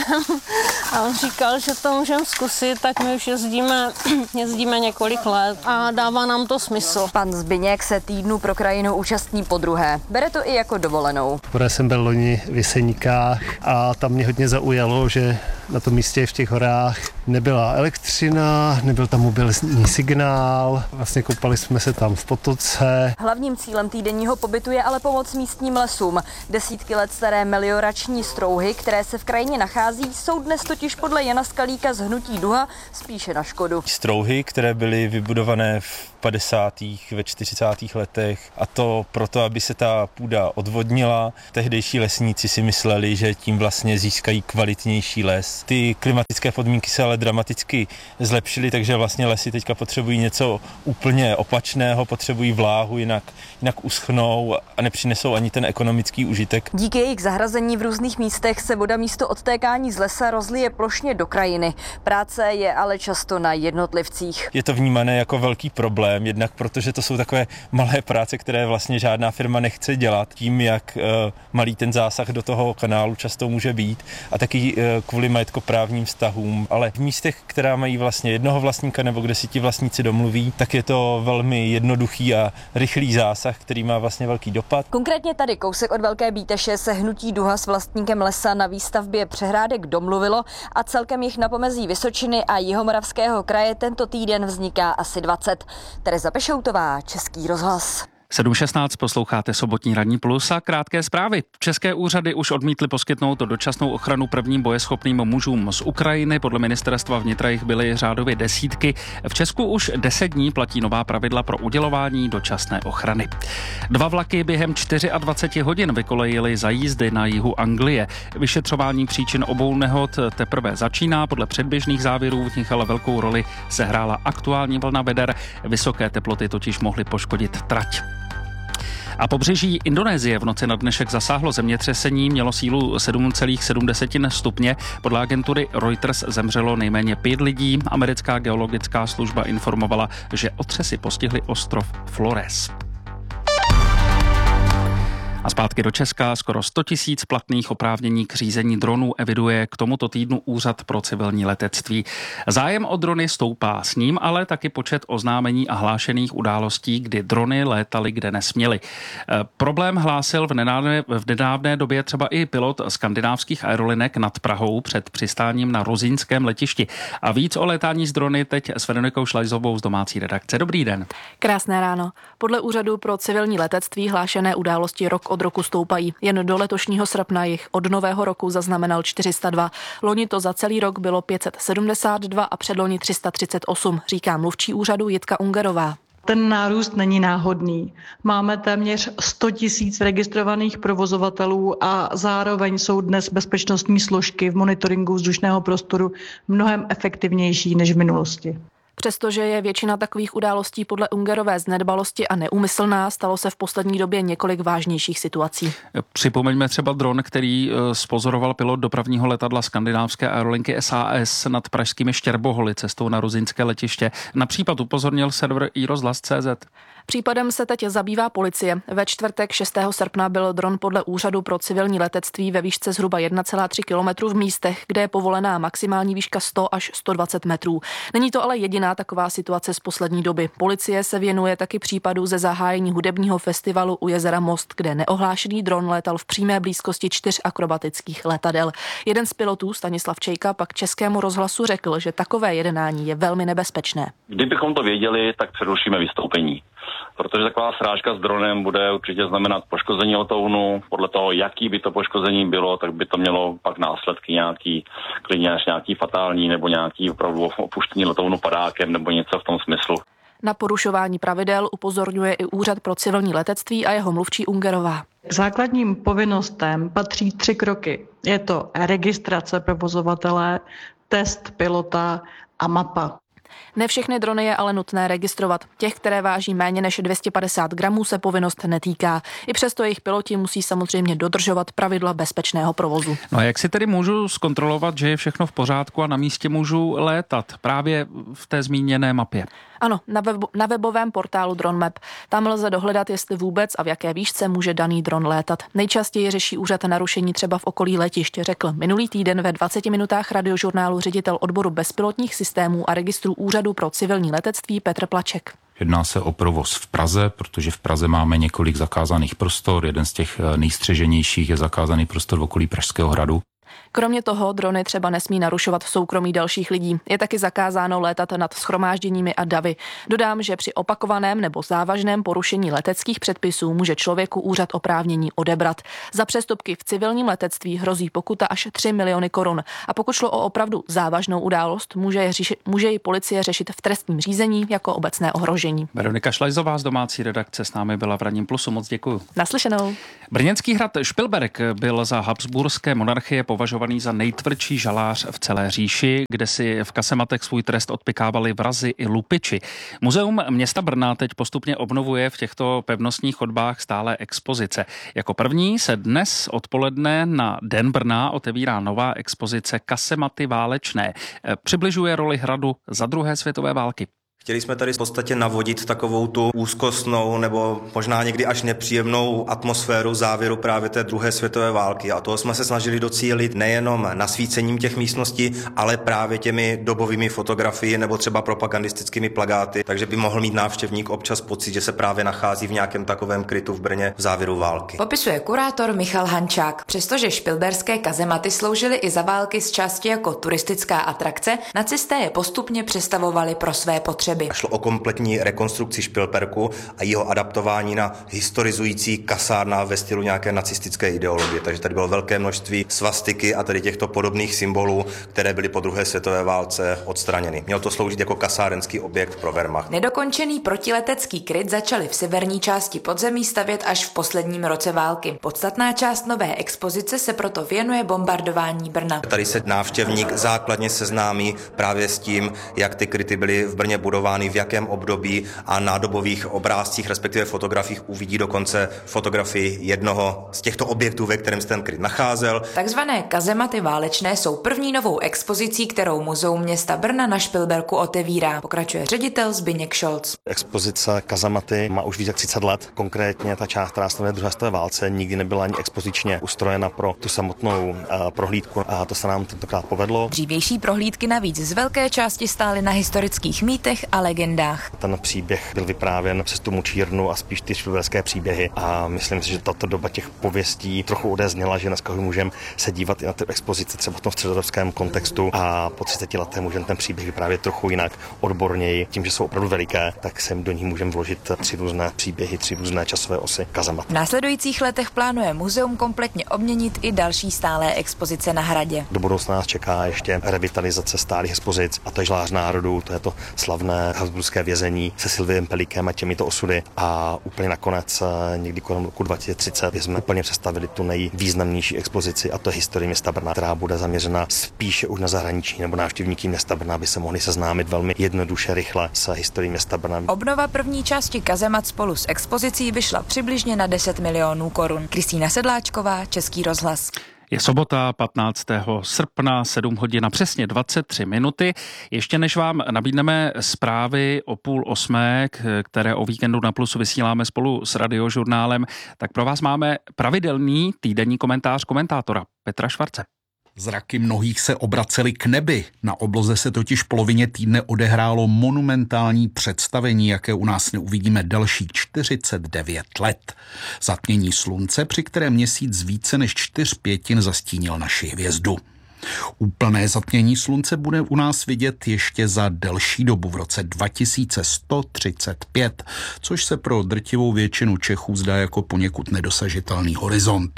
A on říkal, že to můžeme zkusit, tak my už jezdíme, jezdíme několik let a dává nám to smysl. Pan Zbyněk se týdnu pro krajinu účastní podruhé. Bere to i jako dovolenou. Poprvé jsem byl loni v Jeseníkách a tam mě hodně zaujalo, že na tom místě v těch horách nebyla elektřina, nebyl tam mobilní signál, vlastně koupali jsme se tam v potoce. Hlavním cílem týdenního pobytu je ale pomoc místním lesům. Desítky let staré meliorační strouhy, které se v krajině nachází, jsou dnes totiž podle Jana Skalíka z hnutí Duha spíše na škodu. Strouhy, které byly vybudované v padesátých ve čtyřicátých letech, a to proto, aby se ta půda odvodnila. Tehdejší lesníci si mysleli, že tím vlastně získají kvalitnější les. Ty klimatické podmínky se ale dramaticky zlepšily, takže vlastně lesy teďka potřebují něco úplně opačného, potřebují vláhu, jinak, jinak uschnou a nepřinesou ani ten ekonomický užitek. Díky jejich zahrazení v různých místech se voda místo odtékání z lesa rozlije plošně do krajiny. Práce je ale často na jednotlivcích. Je to vnímané jako velký problém, jednak protože to jsou takové malé práce, které vlastně žádná firma nechce dělat, tím, jak uh, malý ten zásah do toho kanálu často může být, a taky uh, kvůli majetkoprávním vztahům. Ale v místech, která mají vlastně jednoho vlastníka nebo kde si ti vlastníci domluví, tak je to velmi jednoduchý a rychlý zásah, který má vlastně velký dopad. Konkrétně tady kousek od Velké Bíteše se hnutí Duha s vlastníkem lesa na výstavbě přehrádek domluvilo a celkem jich na pomezí Vysočiny a Jihomoravského kraje tento týden vzniká asi dvacet. Tereza Pešoutová, Český rozhlas. sedm šestnáct posloucháte sobotní ranní plus a krátké zprávy. České úřady už odmítly poskytnout dočasnou ochranu prvním bojeschopným mužům z Ukrajiny. Podle ministerstva vnitra jich byly řádově desítky. V Česku už deset dní platí nová pravidla pro udělování dočasné ochrany. Dva vlaky během dvacet čtyři hodin vykolejily za jízdy na jihu Anglie. Vyšetřování příčin obou nehod teprve začíná. Podle předběžných závěrů v nich ale velkou roli sehrála aktuální vlna veder. Vysoké teploty totiž mohly poškodit trať. A pobřeží Indonésie v noci na dnešek zasáhlo zemětřesení, mělo sílu sedm celá sedm stupně. Podle agentury Reuters zemřelo nejméně pět lidí. Americká geologická služba informovala, že otřesy postihly ostrov Flores. A zpátky do Česka skoro sto tisíc platných oprávnění k řízení dronů eviduje k tomuto týdnu Úřad pro civilní letectví. Zájem o drony stoupá, s ním ale taky počet oznámení a hlášených událostí, kdy drony létaly, kde nesměly. E, problém hlásil v nedávné, v nedávné době třeba i pilot skandinávských aerolinek nad Prahou před přistáním na Rozínském letišti. A víc o létání z drony teď s Veronikou Šlajzovou z domácí redakce. Dobrý den. Krásné ráno. Podle Úřadu pro civilní letectví hlášené události rok od roku stoupají. Jen do letošního srpna jich od nového roku zaznamenal čtyři sta dva. Loni to za celý rok bylo pět set sedmdesát dva a předloni tři sta třicet osm, říká mluvčí úřadu Jitka Ungerová. Ten nárůst není náhodný. Máme téměř sto tisíc registrovaných provozovatelů a zároveň jsou dnes bezpečnostní složky v monitoringu vzdušného prostoru mnohem efektivnější než v minulosti. Přestože je většina takových událostí podle Ungerové z nedbalosti a neúmyslná, stalo se v poslední době několik vážnějších situací. Připomeňme třeba dron, který spozoroval pilot dopravního letadla skandinávské aerolinky S A S nad pražskými Štěrboholy cestou na Rozínské letiště. Na případ upozornil server i rozhlas tečka cé zet. Případem se teď zabývá policie. Ve čtvrtek šestého srpna byl dron podle Úřadu pro civilní letectví ve výšce zhruba jedna celá tři kilometru v místech, kde je povolená maximální výška sto až sto dvacet metrů. Není to ale jediná taková situace z poslední doby. Policie se věnuje taky případu ze zahájení hudebního festivalu u jezera Most, kde neohlášený dron létal v přímé blízkosti čtyř akrobatických letadel. Jeden z pilotů, Stanislav Čejka, pak Českému rozhlasu řekl, že takové jednání je velmi nebezpečné. Kdybychom to věděli, tak přerušíme vystoupení. Protože taková srážka s dronem bude určitě znamenat poškození letounu. Podle toho, jaký by to poškození bylo, tak by to mělo pak následky nějaký, klidně až nějaký fatální nebo nějaký opravdu opuštění letounu padákem nebo něco v tom smyslu. Na porušování pravidel upozorňuje i Úřad pro civilní letectví a jeho mluvčí Ungerová. K základním povinnostem patří tři kroky. Je to registrace provozovatele, test pilota a mapa. Ne všechny drony je ale nutné registrovat. Těch, které váží méně než dvě stě padesát gramů, se povinnost netýká. I přesto jejich piloti musí samozřejmě dodržovat pravidla bezpečného provozu. No a jak si tedy můžu zkontrolovat, že je všechno v pořádku a na místě můžu létat právě v té zmíněné mapě? Ano, na, webo, na webovém portálu DroneMap. Tam lze dohledat, jestli vůbec a v jaké výšce může daný dron létat. Nejčastěji řeší úřad narušení třeba v okolí letiště, řekl minulý týden ve dvaceti minutách radiožurnálu ředitel odboru bezpilotních systémů a registrů Úřadu pro civilní letectví Petr Plaček. Jedná se o provoz v Praze, protože v Praze máme několik zakázaných prostor. Jeden z těch nejstřeženějších je zakázaný prostor v okolí Pražského hradu. Kromě toho drony třeba nesmí narušovat soukromí dalších lidí. Je taky zakázáno létat nad shromážděními a davy. Dodám, že při opakovaném nebo závažném porušení leteckých předpisů může člověku úřad oprávnění odebrat. Za přestupky v civilním letectví hrozí pokuta až tři miliony korun. A pokud šlo o opravdu závažnou událost, může, je řeši, může ji policie řešit v trestním řízení jako obecné ohrožení. Veronika Šlajzová z domácí redakce s námi byla v Ranním plusu. Moc děkuju. Naslyšenou. Brněnský hrad Špilberk byl za habsburské monarchie považovaný za nejtvrdší žalář v celé říši, kde si v kasematech svůj trest odpykávali vrazi i lupiči. Muzeum města Brna teď postupně obnovuje v těchto pevnostních chodbách stále expozice. Jako první se dnes odpoledne na Den Brna otevírá nová expozice Kasematy válečné. Přibližuje roli hradu za druhé světové války. Chtěli jsme tady v podstatě navodit takovou tu úzkostnou nebo možná někdy až nepříjemnou atmosféru závěru právě té druhé světové války. A toho jsme se snažili docílit nejenom nasvícením těch místností, ale právě těmi dobovými fotografií nebo třeba propagandistickými plakáty. Takže by mohl mít návštěvník občas pocit, že se právě nachází v nějakém takovém krytu v Brně v závěru války. Popisuje kurátor Michal Hančák. Přestože špilberské kazematy sloužily i za války z části jako turistická atrakce, nacisté je postupně přestavovali pro své potřeby. Šlo o kompletní rekonstrukci Špilberku a jeho adaptování na historizující kasárna ve stylu nějaké nacistické ideologie. Takže tady bylo velké množství svastiky a tady těchto podobných symbolů, které byly po druhé světové válce odstraněny. Mělo to sloužit jako kasárenský objekt pro Wehrmacht. Nedokončený protiletecký kryt začali v severní části podzemí stavět až v posledním roce války. Podstatná část nové expozice se proto věnuje bombardování Brna. Tady se návštěvník základně seznámí právě s tím, jak ty kryty byly v Brně budovány, v jakém období a na dobových obrázcích, respektive fotografiích uvidí dokonce fotografii jednoho z těchto objektů, ve kterém se ten kryt nacházel. Takzvané kazematy válečné jsou první novou expozicí, kterou Muzeum města Brna na Špilberku otevírá. Pokračuje ředitel Zbyněk Šolc. Expozice kazematy má už víc jak třicet let. Konkrétně ta část, která se druhé světové válce, nikdy nebyla ani expozičně ustrojena pro tu samotnou uh, prohlídku a to se nám tentokrát povedlo. Dřívější prohlídky navíc z velké části stály na historických mýtech a legendách. Ten příběh byl vyprávěn přes tu mučírnu a spíš ty špilberské příběhy a myslím si, že tato doba těch pověstí trochu odezněla, že dneska můžeme se dívat i na ty expozice třeba v tom středoevropském kontextu a po třiceti letech můžeme ten příběh vyprávět trochu jinak, odborněji. Tím, že jsou opravdu veliké, tak sem do ní můžeme vložit tři různé příběhy, tři různé časové osy kazemat. V následujících letech plánuje muzeum kompletně obměnit i další stálé expozice na hradě. Do budoucna nás čeká ještě revitalizace stálých expozic a to je Žlář národů, to je to slavné habsburské vězení se Silviem Pelíkem a těmito osudy a úplně nakonec někdy kolem roku dva tisíce třicet jsme úplně představili tu nejvýznamnější expozici a to je historie města Brna, která bude zaměřena spíše už na zahraničí nebo návštěvníky města Brna, aby se mohli seznámit velmi jednoduše, rychle s historií města Brna. Obnova první části kazemat spolu s expozicí vyšla přibližně na deset milionů korun. Kristýna Sedláčková, Český rozhlas. Je sobota patnáctého srpna, sedm hodin a přesně dvacet tři minuty. Ještě než vám nabídneme zprávy o půl osmé, které o víkendu na Plusu vysíláme spolu s Radiožurnálem, tak pro vás máme pravidelný týdenní komentář komentátora Petra Švarce. Zraky mnohých se obracely k nebi. Na obloze se totiž v polovině týdne odehrálo monumentální představení, jaké u nás neuvidíme dalších čtyřicet devět let. Zatmění slunce, při kterém měsíc více než čtyř pětin zastínil naši hvězdu. Úplné zatmění slunce bude u nás vidět ještě za delší dobu v roce dva tisíce sto třicet pět, což se pro drtivou většinu Čechů zdá jako poněkud nedosažitelný horizont.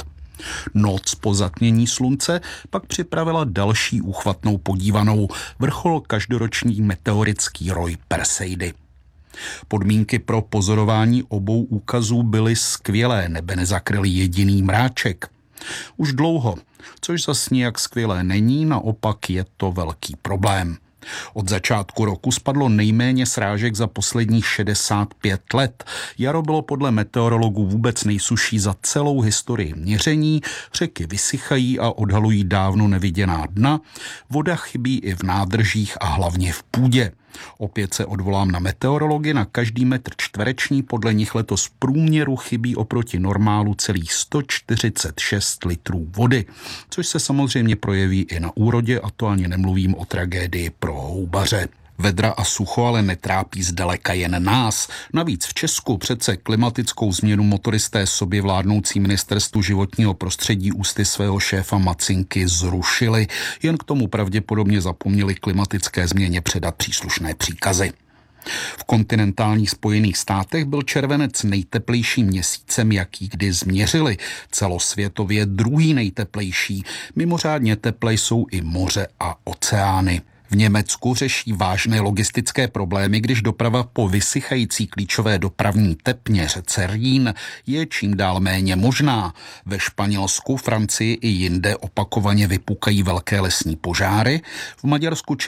Noc po zatmění slunce pak připravila další úchvatnou podívanou, vrchol každoroční meteorický roj Perseidy. Podmínky pro pozorování obou úkazů byly skvělé, nebe nezakryl jediný mráček. Už dlouho, což zas nijak skvělé není, naopak je to velký problém. Od začátku roku spadlo nejméně srážek za posledních šedesát pět let. Jaro bylo podle meteorologů vůbec nejsušší za celou historii měření, řeky vysychají a odhalují dávno neviděná dna, voda chybí i v nádržích a hlavně v půdě. Opět se odvolám na meteorology, na každý metr čtvereční podle nich letos v průměru chybí oproti normálu celých sto čtyřicet šest litrů vody, což se samozřejmě projeví i na úrodě, a to ani nemluvím o tragédii pro houbaře. Vedra a sucho ale netrápí zdaleka jen nás. Navíc v Česku přece klimatickou změnu motoristé sobě vládnoucí ministerstvu životního prostředí ústy svého šéfa Macinky zrušili. Jen k tomu pravděpodobně zapomněli klimatické změně předat příslušné příkazy. V kontinentálních Spojených státech byl červenec nejteplejším měsícem, jaký kdy změřili. Celosvětově druhý nejteplejší. Mimořádně teplé jsou i moře a oceány. V Německu řeší vážné logistické problémy, když doprava po vysychající klíčové dopravní tepně řece Rýn je čím dál méně možná. Ve Španělsku, Francii i jinde opakovaně vypukají velké lesní požáry. V Maďarsku či